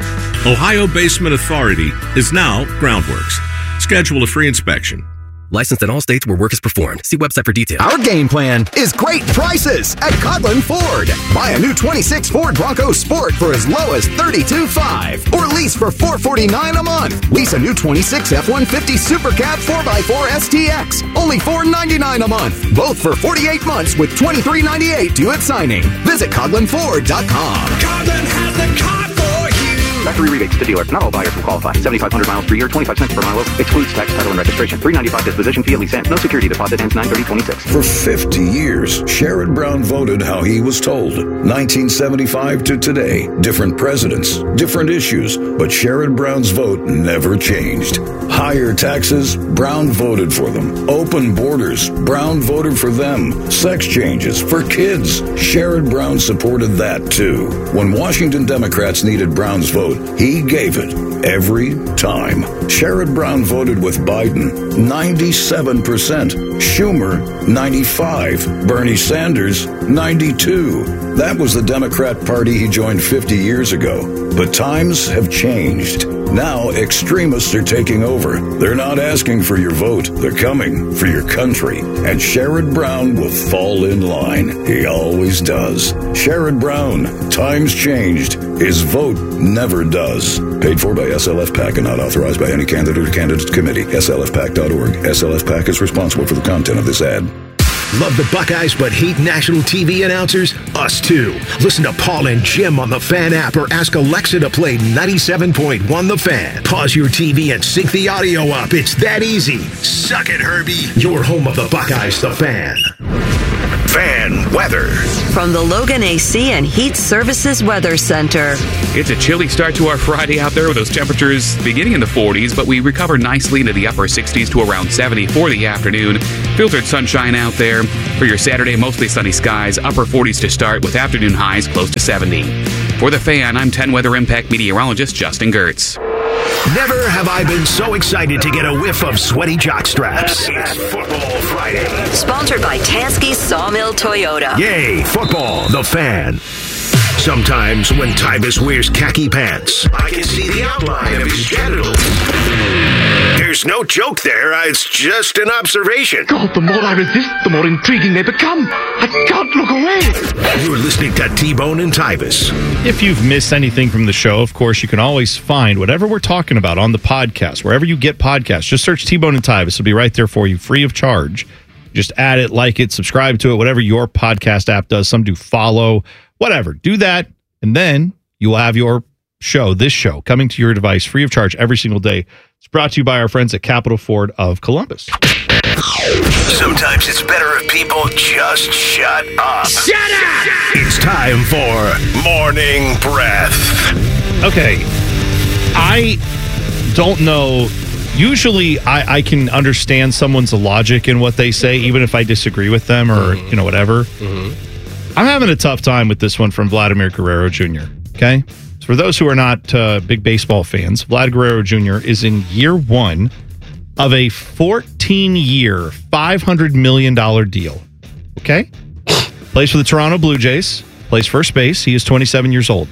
Speaker 4: Ohio Basement Authority is now Groundworks. Schedule a free inspection.
Speaker 5: Licensed in all states where work is performed. See website for details.
Speaker 6: Our game plan is great prices at Coughlin Ford. Buy a new twenty-six Ford Bronco Sport for as low as thirty-two thousand five dollars or lease for four hundred forty-nine dollars a month. Lease a new twenty-six F one fifty Super Cab four by four S T X, only four hundred ninety-nine dollars a month. Both for forty-eight months with twenty-three ninety-eight due at signing. Visit Coughlin Ford dot com.
Speaker 13: Coughlin has the car for you.
Speaker 26: Factory rebates to dealer. Not all buyers will qualify. seventy-five hundred miles per year, twenty-five cents per mile. Excludes tax, title, and registration. three ninety-five disposition fee at lease ends. No security deposit ends nine thirty twenty-six.
Speaker 19: For fifty years, Sherrod Brown voted how he was told. nineteen seventy-five to today. Different presidents, different issues, but Sherrod Brown's vote never changed. Higher taxes, Brown voted for them. Open borders, Brown voted for them. Sex changes for kids, Sherrod Brown supported that too. When Washington Democrats needed Brown's vote, he gave it every time. Sherrod Brown voted with Biden, ninety-seven percent. Schumer, ninety-five. Bernie Sanders, ninety-two. That was the Democrat Party he joined fifty years ago. But times have changed. Now extremists are taking over. They're not asking for your vote. They're coming for your country. And Sherrod Brown will fall in line. He always does. Sherrod Brown, times changed. His vote never does. Paid for by S L F PAC and not authorized by any candidate or candidates committee. S L F PAC dot org. S L F PAC is responsible for the content of this ad.
Speaker 13: Love the Buckeyes but hate national T V announcers? Us too. Listen to Paul and Jim on the Fan app or ask Alexa to play ninety-seven point one The Fan. Pause your T V and sync the audio up. It's that easy. Suck it, Herbie. Your home of the Buckeyes, The Fan. Fan weather.
Speaker 14: From the Logan A C and Heat Services Weather Center.
Speaker 7: It's a chilly start to our Friday out there with those temperatures beginning in the forties, but we recover nicely into the upper sixties to around seventy for the afternoon. Filtered sunshine out there. For your Saturday, mostly sunny skies, upper forties to start with afternoon highs close to seventy. For The Fan, I'm ten Weather Impact meteorologist Justin Gertz.
Speaker 13: Never have I been so excited to get a whiff of sweaty jock straps. It's Football Friday.
Speaker 14: Sponsored by Tansky Sawmill Toyota.
Speaker 13: Yay, football, the fan. Sometimes when Tybus wears khaki pants, I can see the outline of his genitals. There's no joke there. It's just an observation.
Speaker 8: God, the more I resist, the more intriguing they become. I can't look away.
Speaker 13: You're listening to T-Bone and Tybus.
Speaker 9: If you've missed anything from the show, of course, you can always find whatever we're talking about on the podcast. Wherever you get podcasts, just search T-Bone and Tybus. It'll be right there for you, free of charge. Just add it, like it, subscribe to it, whatever your podcast app does. Some do follow, whatever. Do that, and then you will have your show, this show, coming to your device free of charge every single day. It's brought to you by our friends at Capital Ford of Columbus.
Speaker 13: Sometimes it's better if people just shut up. Shut up! It's time for Morning Breath.
Speaker 9: Okay. I don't know. Usually I, I can understand someone's logic in what they say, even if I disagree with them or, mm-hmm. you know, whatever. Mm-hmm. I'm having a tough time with this one from Vladimir Guerrero Junior Okay? So for those who are not uh, big baseball fans, Vlad Guerrero Junior is in year one of a fourteen-year, five hundred million dollars deal. Okay? Plays for the Toronto Blue Jays. Plays first base. He is twenty-seven years old.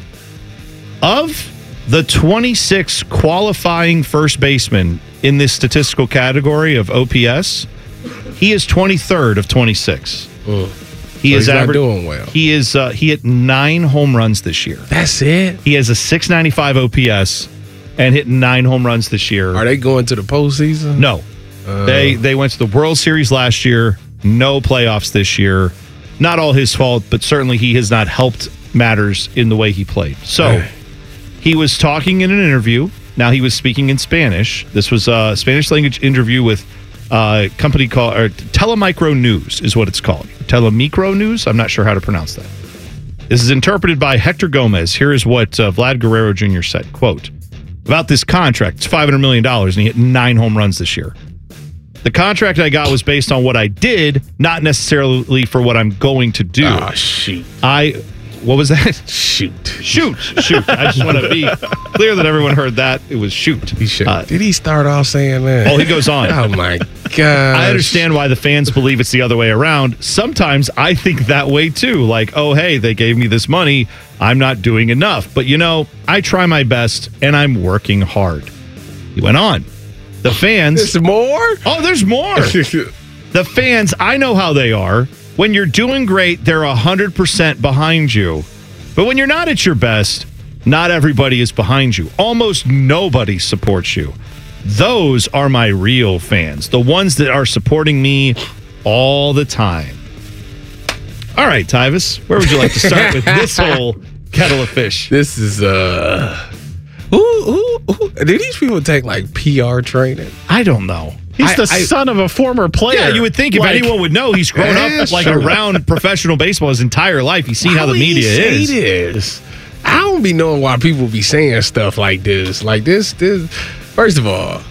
Speaker 9: Of the twenty-six qualifying first basemen in this statistical category of O P S, he is twenty-third of twenty-six.
Speaker 15: Oh.
Speaker 9: He
Speaker 15: so
Speaker 9: is
Speaker 15: he's not
Speaker 9: aver-
Speaker 15: doing well.
Speaker 9: He is uh, he hit nine home runs this year.
Speaker 15: That's it.
Speaker 9: He has a six ninety-five O P S and hit nine home runs this year.
Speaker 15: Are they going to the postseason?
Speaker 9: No. Uh, they they went to the World Series last year. No playoffs this year. Not all his fault, but certainly he has not helped matters in the way he played. So hey. He was talking in an interview. Now he was speaking in Spanish. This was a Spanish language interview with a company called or Telemicro News is what it's called. Telemicro News? I'm not sure how to pronounce that. This is interpreted by Hector Gomez. Here is what uh, Vlad Guerrero Junior said, quote, about this contract. It's five hundred million dollars, and he hit nine home runs this year. The contract I got was based on what I did, not necessarily for what I'm going to do.
Speaker 15: Oh, shoot.
Speaker 9: I... What was that?
Speaker 15: Shoot.
Speaker 9: Shoot. Shoot. I just want to be clear that everyone heard that. It was shoot.
Speaker 15: He should. Uh, Did he start off saying that?
Speaker 9: Oh, he goes on.
Speaker 15: Oh, my God.
Speaker 9: I understand why the fans believe it's the other way around. Sometimes I think that way, too. Like, oh, hey, they gave me this money. I'm not doing enough. But, you know, I try my best, and I'm working hard. He went on. The fans...
Speaker 15: There's more?
Speaker 9: Oh, there's more. The fans, I know how they are. When you're doing great, they're one hundred percent behind you. But when you're not at your best, not everybody is behind you. Almost nobody supports you. Those are my real fans, the ones that are supporting me all the time. All right, Tyvis, where would you like to start with this whole kettle of fish?
Speaker 15: This is, uh... Who, who, who, do these people take, like, P R training?
Speaker 9: I don't know.
Speaker 16: He's
Speaker 9: I,
Speaker 16: the
Speaker 9: I,
Speaker 16: son of a former player.
Speaker 9: Yeah, you would think if like, anyone would know, he's grown up like around professional baseball his entire life. He's seen how the media is.
Speaker 15: This? I don't be knowing why people be saying stuff like this. Like this, this. First of all,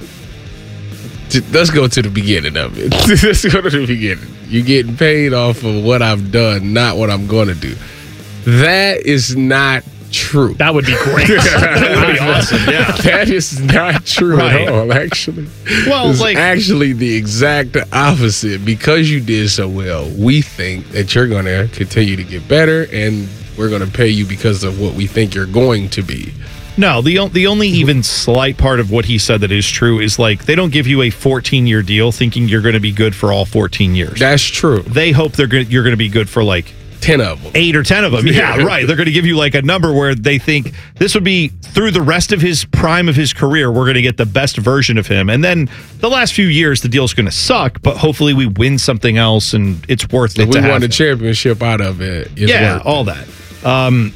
Speaker 15: t- let's go to the beginning of it. Let's go to the beginning. You're getting paid off of what I've done, not what I'm going to do. That is not true.
Speaker 9: That would be great. That would be awesome. Yeah,
Speaker 15: that is not true right. at all. Actually,
Speaker 9: well,
Speaker 15: it's
Speaker 9: like
Speaker 15: actually the exact opposite. Because you did so well, we think that you're going to continue to get better, and we're going to pay you because of what we think you're going to be.
Speaker 9: No, the the only even slight part of what he said that is true is like they don't give you a fourteen-year deal thinking you're going to be good for all fourteen years.
Speaker 15: That's true.
Speaker 9: They hope they're good, you're going to be good for like
Speaker 15: ten of them.
Speaker 9: Eight or ten of them. Yeah, right. They're going to give you like a number where they think this would be through the rest of his prime of his career, we're going to get the best version of him. And then the last few years, the deal's going to suck, but hopefully we win something else and it's worth it.
Speaker 15: If we
Speaker 9: to
Speaker 15: won
Speaker 9: have
Speaker 15: the championship out of it. It's
Speaker 9: yeah,
Speaker 15: worth
Speaker 9: all
Speaker 15: it.
Speaker 9: that. Um,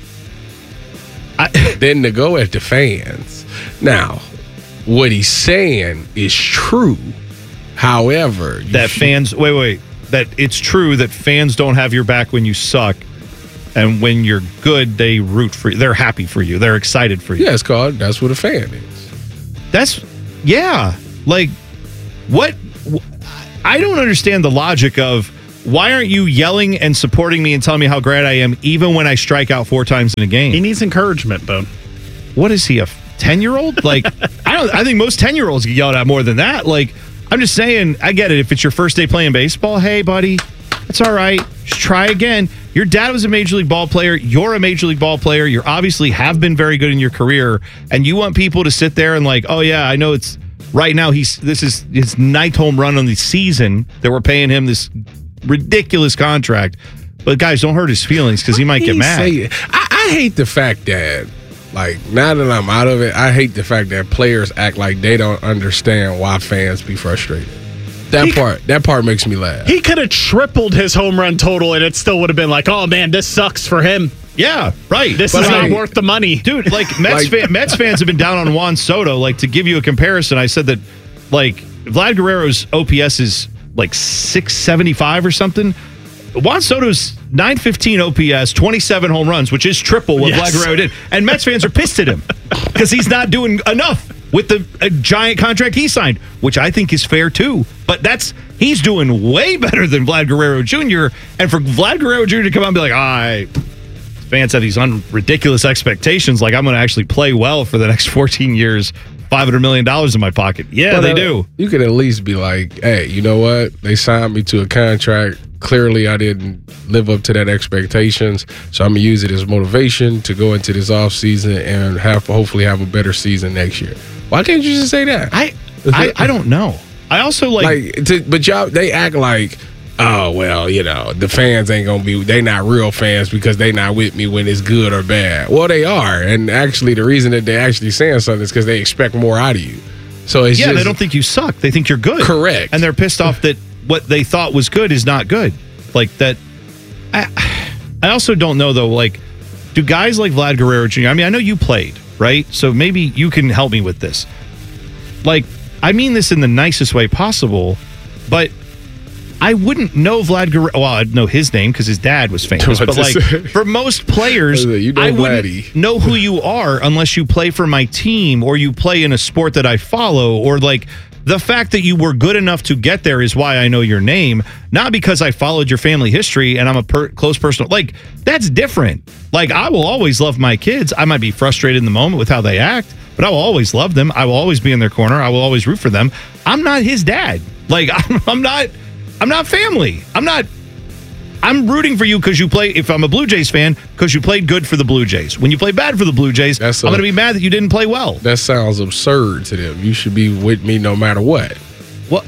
Speaker 15: I, then to go at the fans. Now, what he's saying is true. However,
Speaker 9: that fans, wait, wait. that it's true that fans don't have your back when you suck, and when you're good, they root for you. They're happy for you. They're excited for you.
Speaker 15: Yeah, it's called. That's what a fan is.
Speaker 9: That's yeah. Like what? I don't understand the logic of why aren't you yelling and supporting me and telling me how great I am, even when I strike out four times in a game?
Speaker 16: He needs encouragement, Bone.
Speaker 9: What is he, a ten-year-old? Like, I don't. I think most ten-year-olds get yelled at more than that. Like, I'm just saying, I get it. If it's your first day playing baseball, hey, buddy, it's all right. Just try again. Your dad was a Major League ball player. You're a Major League ball player. You obviously have been very good in your career, and you want people to sit there and like, oh yeah, I know it's right now. He's this is his ninth home run on the season that we're paying him this ridiculous contract. But guys, don't hurt his feelings because he might get mad.
Speaker 15: I, I hate the fact that, like, now that I'm out of it, I hate the fact that players act like they don't understand why fans be frustrated. That
Speaker 16: He-
Speaker 15: part, that part makes me laugh.
Speaker 16: He could have tripled his home run total, and it still would have been like, oh man, this sucks for him.
Speaker 9: Yeah, right.
Speaker 16: This
Speaker 9: But
Speaker 16: is
Speaker 9: like-
Speaker 16: not worth the money,
Speaker 9: dude. Like Mets,
Speaker 16: Like-
Speaker 9: fan, Mets fans have been down on Juan Soto. Like, to give you a comparison, I said that like Vlad Guerrero's O P S is like six seventy-five or something. Juan Soto's nine fifteen O P S, twenty-seven home runs, which is triple what
Speaker 16: Yes.
Speaker 9: Vlad Guerrero did. And Mets fans are pissed at him because he's not doing enough with the uh, giant contract he signed, which I think is fair too. But that's he's doing way better than Vlad Guerrero Junior And for Vlad Guerrero Junior to come out and be like, all right, fans have these un- ridiculous expectations, like I'm going to actually play well for the next fourteen years, five hundred million dollars in my pocket. Yeah,
Speaker 15: But,
Speaker 9: they
Speaker 15: uh,
Speaker 9: do.
Speaker 15: You could at least be like, hey, you know what? They signed me to a contract. Clearly, I didn't live up to that expectations. So I'm going to use it as motivation to go into this offseason and have hopefully have a better season next year. Why can't you just say that?
Speaker 9: I I, I don't know. I also like,
Speaker 15: like to, but y'all, they act like, oh, well, you know, the fans ain't going to be, they not real fans because they not with me when it's good or bad. Well, they are. And actually, the reason that they're actually saying something is because they expect more out of you. So it's
Speaker 9: yeah,
Speaker 15: just,
Speaker 9: they don't think you suck. They think you're good.
Speaker 15: Correct.
Speaker 9: And they're pissed off that what they thought was good is not good. Like that. I, I also don't know, though, like, do guys like Vlad Guerrero Junior, I mean, I know you played, right? So maybe you can help me with this. Like, I mean this in the nicest way possible, but I wouldn't know Vlad Guerrero. Well, I'd know his name because his dad was famous. But like for most players,
Speaker 15: You know
Speaker 9: I wouldn't
Speaker 15: Vladdy.
Speaker 9: know who you are unless you play for my team or you play in a sport that I follow, or like the fact that you were good enough to get there is why I know your name, not because I followed your family history and I'm a per- close personal. Like, that's different. Like, I will always love my kids. I might be frustrated in the moment with how they act, but I will always love them. I will always be in their corner. I will always root for them. I'm not his dad. Like, I'm, I'm not. I'm not family. I'm not. I'm rooting for you because you play. If I'm a Blue Jays fan, because you played good for the Blue Jays. When you play bad for the Blue Jays,
Speaker 15: That's
Speaker 9: I'm
Speaker 15: a-
Speaker 9: going to be mad that you didn't play well.
Speaker 15: That sounds absurd to them. You should be with me no matter what.
Speaker 9: What?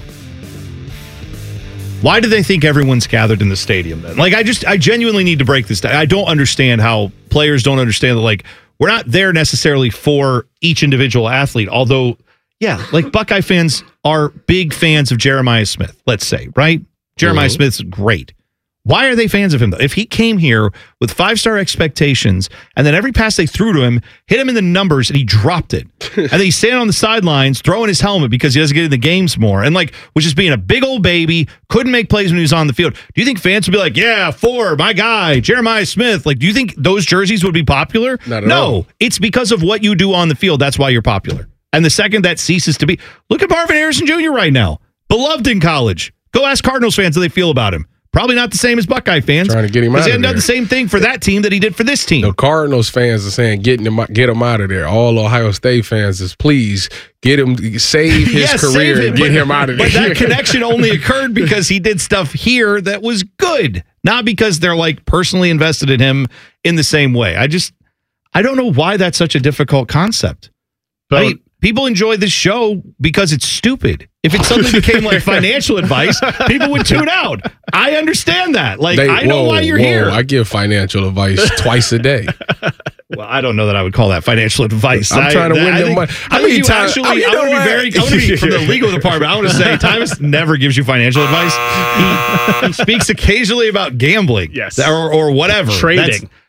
Speaker 9: Why do they think everyone's gathered in the stadium then? Like, I just, I genuinely need to break this down. I don't understand how players don't understand that, like, we're not there necessarily for each individual athlete. Although, yeah, like Buckeye fans are big fans of Jeremiah Smith, let's say, right? Jeremiah
Speaker 15: Mhm.
Speaker 9: Smith's great. Why are they fans of him, though? If he came here with five-star expectations and then every pass they threw to him hit him in the numbers and he dropped it, and then he's standing on the sidelines throwing his helmet because he doesn't get in the games more, and like was just being a big old baby, couldn't make plays when he was on the field, do you think fans would be like, yeah, four, my guy, Jeremiah Smith? Like, do you think those jerseys would be popular?
Speaker 15: Not at
Speaker 9: no,
Speaker 15: all.
Speaker 9: it's because of what you do on the field. That's why you're popular. And the second that ceases to be, look at Marvin Harrison Junior right now, beloved in college. Go ask Cardinals fans how they feel about him. Probably not the same as Buckeye fans.
Speaker 15: Trying to get him
Speaker 9: because
Speaker 15: out
Speaker 9: he
Speaker 15: of
Speaker 9: hadn't done
Speaker 15: there.
Speaker 9: the same thing for that team that he did for this team.
Speaker 15: The Cardinals fans are saying, "Getting him, get him out of there." All Ohio State fans is, "Please get him, save his
Speaker 9: Yes,
Speaker 15: career,
Speaker 9: save
Speaker 15: and
Speaker 9: him,
Speaker 15: get
Speaker 9: but-
Speaker 15: him out of there."
Speaker 9: But that connection only occurred because he did stuff here that was good, not because they're like personally invested in him in the same way. I just, I don't know why that's such a difficult concept.
Speaker 16: But-
Speaker 9: I mean, people enjoy this show because it's stupid. If it's something that became like financial advice, people would tune out. I understand that. Like,
Speaker 15: They-
Speaker 9: I know
Speaker 15: whoa,
Speaker 9: why you're
Speaker 15: whoa,
Speaker 9: here.
Speaker 15: I give financial advice twice a day.
Speaker 9: Well, I don't know that I would call that financial advice.
Speaker 15: I'm
Speaker 9: I,
Speaker 15: trying to
Speaker 9: I
Speaker 15: win
Speaker 9: think,
Speaker 15: them money.
Speaker 9: I
Speaker 15: How
Speaker 9: think
Speaker 15: many
Speaker 9: you
Speaker 15: times-
Speaker 9: actually,
Speaker 15: oh, you
Speaker 9: I
Speaker 15: know
Speaker 9: want to be
Speaker 15: what?
Speaker 9: very, I want to be from the legal department. I want to say Tyvus never gives you financial advice. He, he speaks occasionally about gambling,
Speaker 16: Yes.
Speaker 9: or, or whatever.
Speaker 16: Trading.
Speaker 9: That's-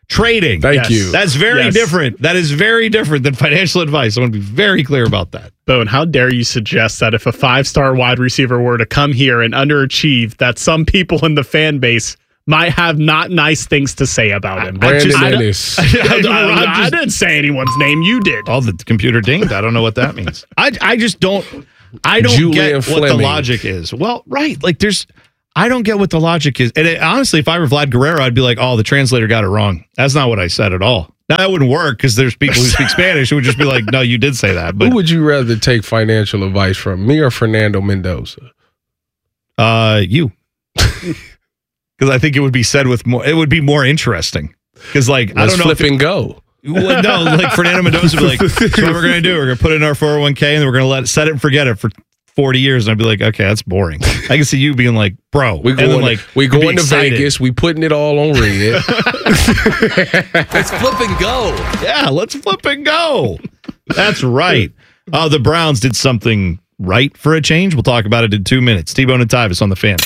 Speaker 9: Trading.
Speaker 15: Thank
Speaker 16: Yes.
Speaker 15: you.
Speaker 9: That's very
Speaker 16: Yes.
Speaker 9: different. That is very different than financial advice. I want to be very clear about that.
Speaker 16: Bone, how dare you suggest that if a five-star wide receiver were to come here and underachieve, that some people in the fan base might have not nice things to say about him?
Speaker 15: Brandon
Speaker 16: I, don't-
Speaker 15: Ennis.
Speaker 16: I, I,
Speaker 9: I'm
Speaker 16: I
Speaker 9: just-
Speaker 16: didn't say anyone's name. You did.
Speaker 9: Oh, the computer dinged. I don't know what that means. I I just don't. I don't
Speaker 15: Julian
Speaker 9: get what
Speaker 15: Fleming.
Speaker 9: the logic is. Well, right. Like there's. I don't get what the logic is. And it, honestly, if I were Vlad Guerrero, I'd be like, oh, the translator got it wrong. That's not what I said at all. Now, that wouldn't work because there's people who speak Spanish who would just be like, no, you did say that. But
Speaker 15: Who would you rather take financial advice from, me or Fernando Mendoza?
Speaker 9: uh, you. Because I think it would be said with more, it would be more interesting. Because, like,
Speaker 15: Let's
Speaker 9: I don't know.
Speaker 15: flip
Speaker 9: if it-
Speaker 15: and go.
Speaker 9: Well, no, like Fernando Mendoza would be like, "That's what we're gonna do. We're gonna put it in our four oh one k and then we're gonna let it, set it and forget it for forty years." And I'd be like, "Okay, that's boring." I can see you being like, "Bro,
Speaker 15: We
Speaker 9: and then,
Speaker 15: going,
Speaker 9: like
Speaker 15: we
Speaker 9: you'd be
Speaker 15: going to
Speaker 9: excited.
Speaker 15: Vegas. We putting it all on red.
Speaker 22: Let's flip and go.
Speaker 9: Yeah, let's flip and go. That's right. Uh, the Browns did something right for a change. We'll talk about it in two minutes. T-Bone and Tyvis on the Fan.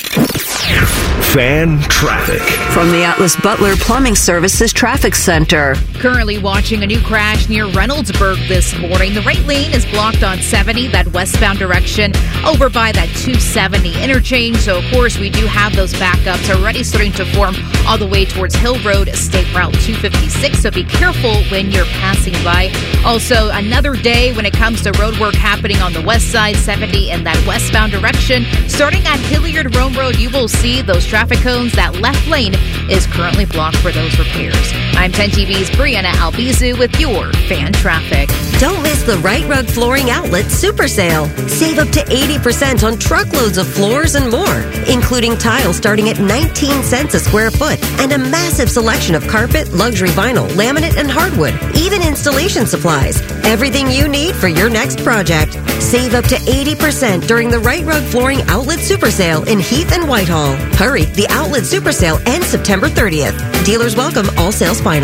Speaker 13: Fan traffic.
Speaker 14: From the Atlas Butler Plumbing Services Traffic Center.
Speaker 17: Currently watching a new crash near Reynoldsburg this morning. The right lane is blocked on seventy, that westbound direction, over by that two seventy interchange. So, of course, we do have those backups already starting to form all the way towards Hill Road, State Route two fifty-six. So be careful when you're passing by. Also, another day when it comes to road work happening on the west side, seventy in that westbound direction. Starting at Hilliard Rome Road, you will see those traffic cones. That left lane is currently blocked for those repairs. I'm ten T V's Brianna Albizu with your Fan Traffic.
Speaker 10: Don't miss the Right Rug Flooring Outlet Super Sale. Save up to eighty percent on truckloads of floors and more, including tile starting at nineteen cents a square foot and a massive selection of carpet, luxury vinyl, laminate, and hardwood, even installation supplies. Everything you need for your next project. Save up to eighty percent during the Right Rug Flooring Outlet Super Sale in Heath and Whitehall. Hurry, the Outlet Super Sale ends September thirtieth. Dealers welcome, all sales final.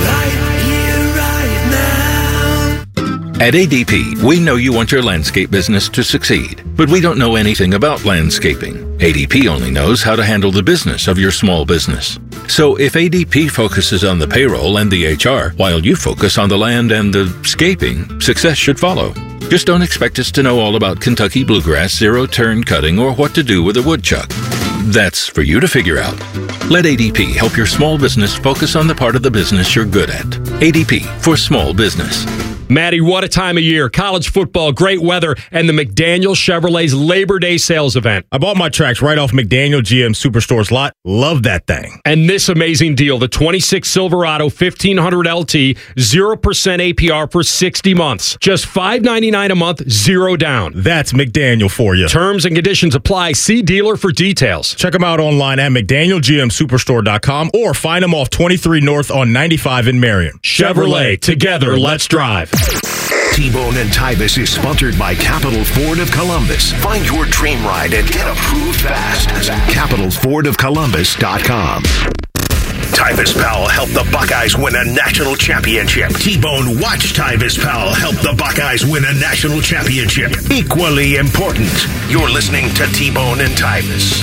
Speaker 11: At A D P, we know you want your landscape business to succeed, but we don't know anything about landscaping. A D P only knows how to handle the business of your small business. So if A D P focuses on the payroll and the H R, while you focus on the land and the scaping, success should follow. Just don't expect us to know all about Kentucky bluegrass, zero-turn cutting, or what to do with a woodchuck. That's for you to figure out. Let A D P help your small business focus on the part of the business you're good at. A D P for small business.
Speaker 12: Maddie, what a time of year. College football, great weather, and the McDaniel Chevrolet's Labor Day sales event.
Speaker 18: I bought my tracks right off McDaniel G M Superstore's lot. Love that thing.
Speaker 12: And this amazing deal, the twenty-six Silverado fifteen hundred L T, zero percent A P R for sixty months. Just five ninety-nine a month, zero down.
Speaker 18: That's McDaniel for you.
Speaker 12: Terms and conditions apply. See dealer for details.
Speaker 18: Check them out online at McDaniel G M Superstore dot com or find them off twenty-three North on ninety-five in Marion.
Speaker 12: Chevrolet, together, let's drive.
Speaker 13: T-Bone and Tyvis is sponsored by Capital Ford of Columbus. Find your dream ride and get approved fast. capital ford of columbus dot com. Tyvis Powell helped the Buckeyes win a national championship. T-Bone watched Tyvis Powell help the Buckeyes win a national championship. Equally important. You're listening to T-Bone and Tyvis.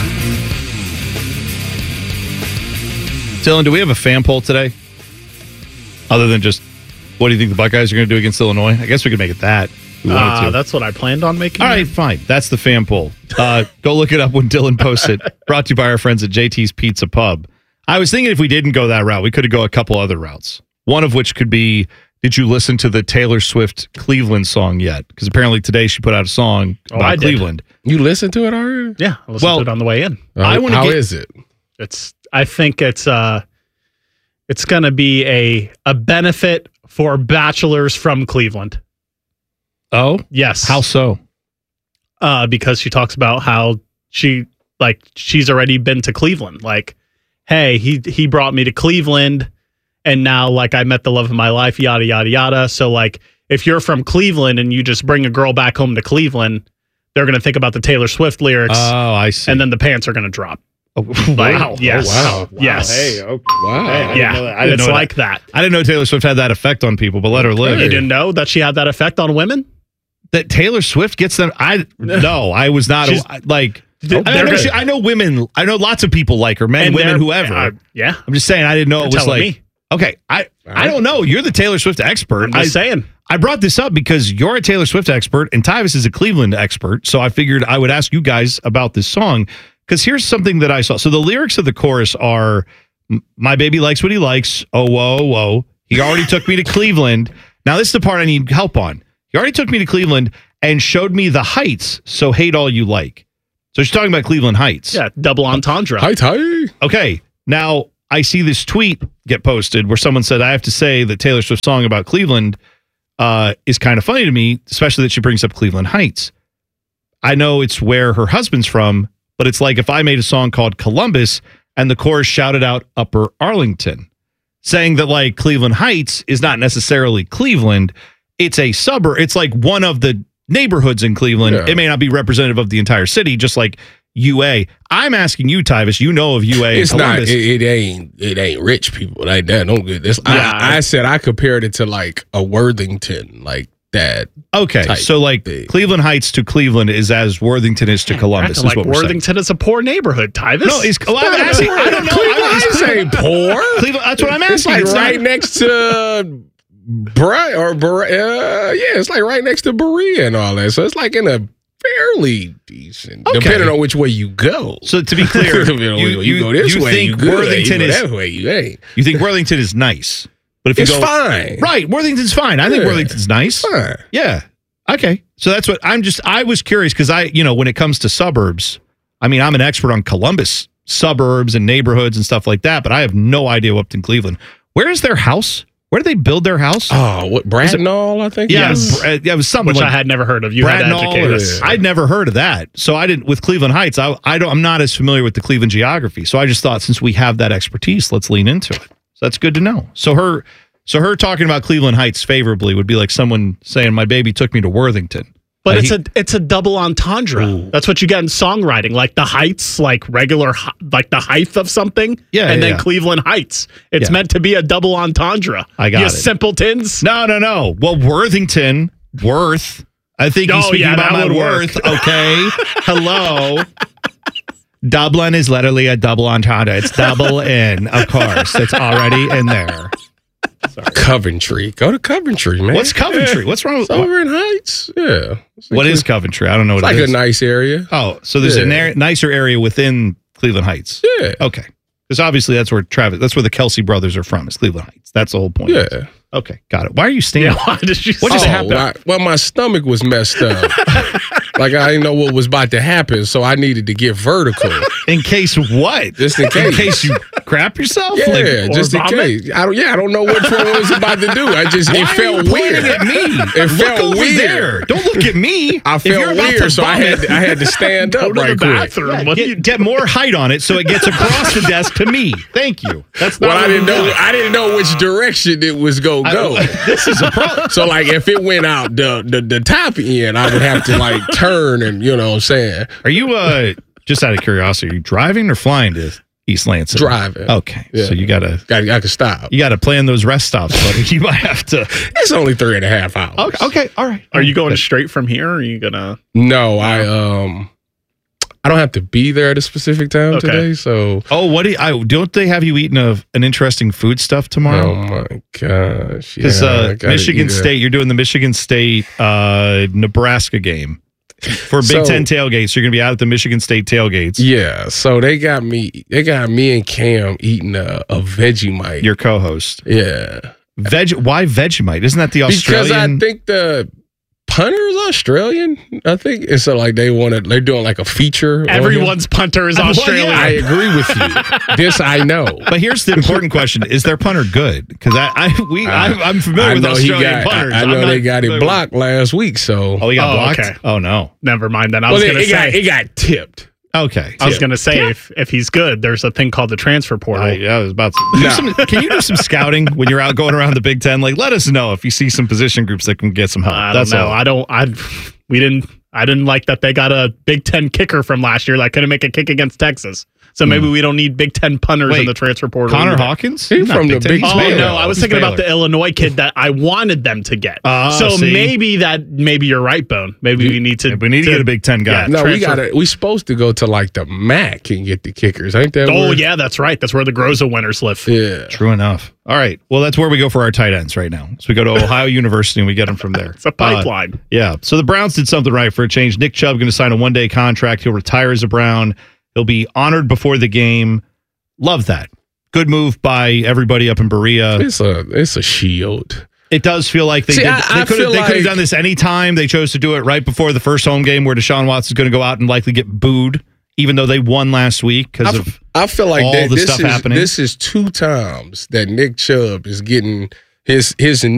Speaker 9: Dylan, do we have a fan poll today? Other than just, what do you think the Buckeyes are going to do against Illinois? I guess we could make it that. We wanted
Speaker 16: Uh,
Speaker 9: to.
Speaker 16: that's what I planned on making.
Speaker 9: All right, fine. That's the fan poll. Uh, go look it up when Dylan posts it. Brought to you by our friends at J T's Pizza Pub. I was thinking if we didn't go that route, we could go a couple other routes. One of which could be, did you listen to the Taylor Swift Cleveland song yet? Because apparently today she put out a song
Speaker 16: Oh,
Speaker 9: about
Speaker 16: I did.
Speaker 9: Cleveland.
Speaker 15: You listened to it already?
Speaker 16: Yeah, I listened
Speaker 9: Well,
Speaker 16: to it on the way in.
Speaker 15: Uh,
Speaker 9: I wanna
Speaker 15: how
Speaker 9: get-
Speaker 15: is it?
Speaker 16: It's. I think it's. Uh, it's going to be a a benefit for bachelors from Cleveland.
Speaker 9: Oh,
Speaker 16: yes.
Speaker 9: How so?
Speaker 16: Uh, because she talks about how she like she's already been to Cleveland. Like, hey, he he brought me to Cleveland, and now like I met the love of my life. Yada yada yada. So like, if you're from Cleveland and you just bring a girl back home to Cleveland, they're going to think about the Taylor Swift lyrics.
Speaker 9: Oh, I see.
Speaker 16: And then the pants are going to drop.
Speaker 9: Oh,
Speaker 16: Like,
Speaker 9: wow.
Speaker 16: Yes.
Speaker 9: Oh, wow.
Speaker 16: Yes.
Speaker 9: Hey, okay.
Speaker 15: Wow.
Speaker 9: Hey, I didn't
Speaker 16: Yeah.
Speaker 9: know that. I didn't
Speaker 16: It's
Speaker 9: know
Speaker 16: like that.
Speaker 9: I didn't know Taylor Swift had that effect on people, but let her live.
Speaker 16: You didn't know that she had that effect on women?
Speaker 9: That Taylor Swift gets them. I no, I was not
Speaker 16: She's-
Speaker 9: a, like.
Speaker 16: They're
Speaker 9: I, mean, I, know
Speaker 16: gonna-
Speaker 9: she, I know women. I know lots of people like her, men,
Speaker 16: And
Speaker 9: women,
Speaker 16: they're-
Speaker 9: whoever.
Speaker 16: uh, yeah.
Speaker 9: I'm just saying. I didn't know
Speaker 16: You're
Speaker 9: it was
Speaker 16: telling
Speaker 9: like.
Speaker 16: me.
Speaker 9: Okay, I I don't know. You're the Taylor Swift expert.
Speaker 16: I'm just
Speaker 9: I,
Speaker 16: saying.
Speaker 9: I brought this up because you're a Taylor Swift expert and Tyvis is a Cleveland expert. So I figured I would ask you guys about this song because here's something that I saw. So the lyrics of the chorus are, "My baby likes what he likes. Oh, whoa, whoa. He already took me to Cleveland." Now this is the part I need help on. He already took me to Cleveland and showed me the heights. So hate all you like. So she's talking about Cleveland Heights.
Speaker 16: Yeah, double entendre.
Speaker 15: Heights, hi.
Speaker 9: Okay, now I see this tweet get posted where someone said, I have to say that Taylor Swift's song about Cleveland uh, is kind of funny to me, especially that she brings up Cleveland Heights. I know it's where her husband's from, but it's like if I made a song called Columbus and the chorus shouted out Upper Arlington, saying that like Cleveland Heights is not necessarily Cleveland. It's a suburb. It's like one of the neighborhoods in Cleveland.
Speaker 15: Yeah.
Speaker 9: It may not be representative of the entire city, just like U A. I'm asking you, Tyvis. You know of U A.
Speaker 15: It's
Speaker 9: and
Speaker 15: not.
Speaker 9: Columbus.
Speaker 15: It, it ain't. It ain't rich people like that. Don't get this.
Speaker 9: Yeah.
Speaker 15: I, I said I compared it to like a Worthington, like that.
Speaker 9: Okay,
Speaker 15: type
Speaker 9: so like
Speaker 15: thing.
Speaker 9: Cleveland Heights to Cleveland is as Worthington is to Columbus. Is
Speaker 16: Like
Speaker 9: what we're saying.
Speaker 16: Worthington is a poor neighborhood, Tyvis.
Speaker 9: No, is well, I'm asking. I don't know.
Speaker 15: Cleveland
Speaker 9: I- is
Speaker 15: Heights ain't poor.
Speaker 9: Cleveland, that's what I'm
Speaker 15: It's
Speaker 9: asking.
Speaker 15: like
Speaker 9: It's
Speaker 15: right
Speaker 9: not-
Speaker 15: next to Bri or Bri- uh, yeah, it's like right next to Berea and all that. So it's like in a fairly decent,
Speaker 9: Okay.
Speaker 15: depending on which way you go.
Speaker 9: So to be clear,
Speaker 15: you, know,
Speaker 9: you,
Speaker 15: you, go this
Speaker 9: you
Speaker 15: way,
Speaker 9: think
Speaker 15: you good.
Speaker 9: Worthington
Speaker 15: you go
Speaker 9: is
Speaker 15: that way, you ain't.
Speaker 9: You think Worthington is nice, but if you
Speaker 15: It's
Speaker 9: go
Speaker 15: fine.
Speaker 9: right, Worthington's fine. I think
Speaker 15: Yeah.
Speaker 9: Worthington's nice.
Speaker 15: Fine.
Speaker 9: Yeah. Okay. So that's what I'm just. I was curious because I, you know, when it comes to suburbs, I mean, I'm an expert on Columbus suburbs and neighborhoods and stuff like that, but I have no idea Upton, Cleveland. Where is their house? Where do they build their house?
Speaker 15: Oh, what Bradnall? I think.
Speaker 9: Yeah,
Speaker 15: Yes.
Speaker 9: Bra- yeah, it was something
Speaker 16: Which
Speaker 9: like
Speaker 16: I had never heard of. You had to
Speaker 9: Bradnall
Speaker 16: educate
Speaker 9: or-
Speaker 16: us.
Speaker 9: I'd never heard of that. So I didn't with Cleveland Heights. I I don't. I'm not as familiar with the Cleveland geography. So I just thought since we have that expertise, let's lean into it. So that's good to know. So her, so her talking about Cleveland Heights favorably would be like someone saying, "My baby took me to Worthington."
Speaker 16: But
Speaker 9: Uh,
Speaker 16: it's
Speaker 9: he-
Speaker 16: a it's a double entendre.
Speaker 9: Ooh.
Speaker 16: That's what you get in songwriting, like the heights, like regular, hi- like the height of something.
Speaker 9: Yeah,
Speaker 16: and
Speaker 9: yeah,
Speaker 16: then
Speaker 9: yeah.
Speaker 16: Cleveland Heights. It's
Speaker 9: Yeah.
Speaker 16: meant to be a double entendre.
Speaker 9: I got
Speaker 16: you
Speaker 9: it.
Speaker 16: simpletons.
Speaker 9: No, no, no. Well, Worthington, Worth. I think he's
Speaker 16: Oh,
Speaker 9: speaking
Speaker 16: yeah,
Speaker 9: about
Speaker 16: that
Speaker 9: my
Speaker 16: would
Speaker 9: worth.
Speaker 16: work.
Speaker 9: Okay. Hello. Dublin is literally a double entendre. It's double in, of course. It's already in there.
Speaker 15: Coventry. Go to Coventry, man.
Speaker 9: What's Coventry?
Speaker 15: Yeah.
Speaker 9: What's wrong with
Speaker 15: It's over in Heights? Yeah. It's
Speaker 9: What
Speaker 15: like
Speaker 9: is
Speaker 15: a-
Speaker 9: Coventry? I don't know what
Speaker 15: It's like
Speaker 9: it
Speaker 15: a
Speaker 9: is.
Speaker 15: nice area.
Speaker 9: Oh, so there's
Speaker 15: Yeah.
Speaker 9: a na- nicer area within Cleveland Heights.
Speaker 15: Yeah.
Speaker 9: Okay. Because obviously that's where Travis, that's where the Kelsey brothers are from, is Cleveland Heights. That's the whole point.
Speaker 15: Yeah.
Speaker 9: Okay, got it. Why are you standing?
Speaker 16: Yeah, why did you
Speaker 9: What just
Speaker 15: Oh,
Speaker 9: happened?
Speaker 15: I- well, my stomach was messed up. Like I didn't know what was about to happen, so I needed to get vertical.
Speaker 9: In case what?
Speaker 15: Just in case.
Speaker 9: In case you crap yourself?
Speaker 15: Yeah,
Speaker 9: Like, or
Speaker 15: just in
Speaker 9: vomit?
Speaker 15: case. I don't. Yeah, I don't know which one I was about to do. I just
Speaker 9: Why
Speaker 15: it
Speaker 9: are
Speaker 15: felt
Speaker 9: you pointing
Speaker 15: weird.
Speaker 9: at me?
Speaker 15: It
Speaker 9: Look
Speaker 15: felt
Speaker 9: over
Speaker 15: weird.
Speaker 9: there. Don't look at me.
Speaker 15: I
Speaker 9: If you're
Speaker 15: felt
Speaker 9: about to
Speaker 15: weird, so I had
Speaker 9: vomit-
Speaker 15: I had to stand
Speaker 16: Go
Speaker 15: up
Speaker 16: to
Speaker 15: right
Speaker 16: the
Speaker 15: quick.
Speaker 16: bathroom.
Speaker 9: Yeah,
Speaker 16: What do
Speaker 9: get,
Speaker 16: you-
Speaker 9: get more height on it so it gets across the desk to me. Thank you. That's not
Speaker 15: Well, I
Speaker 9: what
Speaker 15: didn't
Speaker 9: we're
Speaker 15: know.
Speaker 9: doing.
Speaker 15: I didn't know which direction it was gonna
Speaker 9: I-
Speaker 15: go.
Speaker 9: This is a problem.
Speaker 15: So, like, if it went out the, the the top end, I would have to like turn and you know what I'm saying.
Speaker 9: Are you uh just out of curiosity? Are you driving or flying to East Lansing?
Speaker 15: Driving.
Speaker 9: Okay,
Speaker 15: Yeah.
Speaker 9: so you gotta
Speaker 15: Got I could stop.
Speaker 9: you gotta plan those rest stops, buddy. You might have to.
Speaker 15: It's only three and a half hours.
Speaker 9: Okay, okay, all right.
Speaker 16: Are you going straight from here? Or are you gonna?
Speaker 15: No, I um, I don't have to be there at a specific time
Speaker 16: Okay.
Speaker 15: today. So,
Speaker 9: Oh, what do you, I don't they have you eating a, an interesting food stuff tomorrow?
Speaker 15: oh my gosh,
Speaker 9: Because
Speaker 15: yeah, I
Speaker 9: uh,
Speaker 15: gotta
Speaker 9: Michigan
Speaker 15: eat it.
Speaker 9: State, you're doing the Michigan State uh, Nebraska game for Big
Speaker 15: So-
Speaker 9: Ten tailgates. You're going to be out at the Michigan State tailgates.
Speaker 15: Yeah, so they got me. They got me and Cam eating a, a Vegemite.
Speaker 9: Your co-host,
Speaker 15: yeah,
Speaker 9: Veg. Why Vegemite? Isn't that the Australian?
Speaker 15: because I think the punter is Australian. I think and so. Like they wanted, they're doing like a feature. on him.
Speaker 16: Everyone's punter is
Speaker 9: Well, yeah.
Speaker 16: Australian.
Speaker 15: I agree with you. This I know.
Speaker 9: But here's the important question: is their punter good? Because I, I, we, I'm, I'm familiar
Speaker 15: I
Speaker 9: with
Speaker 15: know he
Speaker 9: Australian
Speaker 15: got.
Speaker 9: punters.
Speaker 15: I, I
Speaker 9: I'm
Speaker 15: know
Speaker 9: not
Speaker 15: they got it
Speaker 9: familiar with-
Speaker 15: blocked last week. So
Speaker 9: Oh, he got
Speaker 16: Oh,
Speaker 9: blocked.
Speaker 16: okay.
Speaker 9: Oh no.
Speaker 16: Never mind. Then I
Speaker 15: well,
Speaker 16: was
Speaker 15: it,
Speaker 16: gonna
Speaker 15: it got
Speaker 16: say.
Speaker 15: it got tipped.
Speaker 9: Okay.
Speaker 16: I was gonna say if if he's good, there's a thing called the transfer portal.
Speaker 9: I, I was about to. Do
Speaker 15: No.
Speaker 9: some, can you do some scouting when you're out going around the Big Ten? Like, let us know if you see some position groups that can get some help.
Speaker 16: I
Speaker 9: That's
Speaker 16: don't know.
Speaker 9: all.
Speaker 16: I don't. I we didn't. I didn't like that they got a Big Ten kicker from last year that couldn't make a kick against Texas. So maybe we don't need Big Ten punters
Speaker 9: Wait,
Speaker 16: in the transfer portal.
Speaker 9: Connor
Speaker 16: either.
Speaker 9: Hawkins?
Speaker 15: He's from the Big
Speaker 16: Oh
Speaker 15: Ten.
Speaker 16: no, I was
Speaker 9: He's
Speaker 16: thinking about
Speaker 9: Baylor.
Speaker 16: the Illinois kid that I wanted them to get.
Speaker 9: Ah,
Speaker 16: so
Speaker 9: see?
Speaker 16: maybe that maybe you're right, Bone. Maybe we need to.
Speaker 9: We need to get a Big Ten guy.
Speaker 16: Yeah,
Speaker 15: No, we
Speaker 16: transfer.
Speaker 15: got to We supposed to go to like the M A C and get the kickers, ain't that?
Speaker 16: Oh
Speaker 15: where-
Speaker 16: yeah, that's right. That's where the Groza winners live.
Speaker 15: yeah.
Speaker 9: True enough. All right. Well, that's where we go for our tight ends right now. So we go to Ohio University and we get them from there.
Speaker 16: It's a pipeline.
Speaker 9: Uh, yeah. So the Browns did something right for a change. Nick Chubb going to sign a one-day contract. He'll retire as a Brown. He'll be honored before the game. Love that. Good move by everybody up in Berea.
Speaker 15: It's a it's a shield.
Speaker 9: It does feel like they
Speaker 15: See,
Speaker 9: did.
Speaker 15: I- I
Speaker 9: they could have.
Speaker 15: feel
Speaker 9: They could have
Speaker 15: like-
Speaker 9: done this anytime. They chose to do it right before the first home game, where Deshaun Watson's going to go out and likely get booed, even though they won last week because
Speaker 15: I,
Speaker 9: of
Speaker 15: I feel like
Speaker 9: all
Speaker 15: that,
Speaker 9: the
Speaker 15: this
Speaker 9: stuff
Speaker 15: is
Speaker 9: happening.
Speaker 15: this is two times that Nick Chubb is getting his his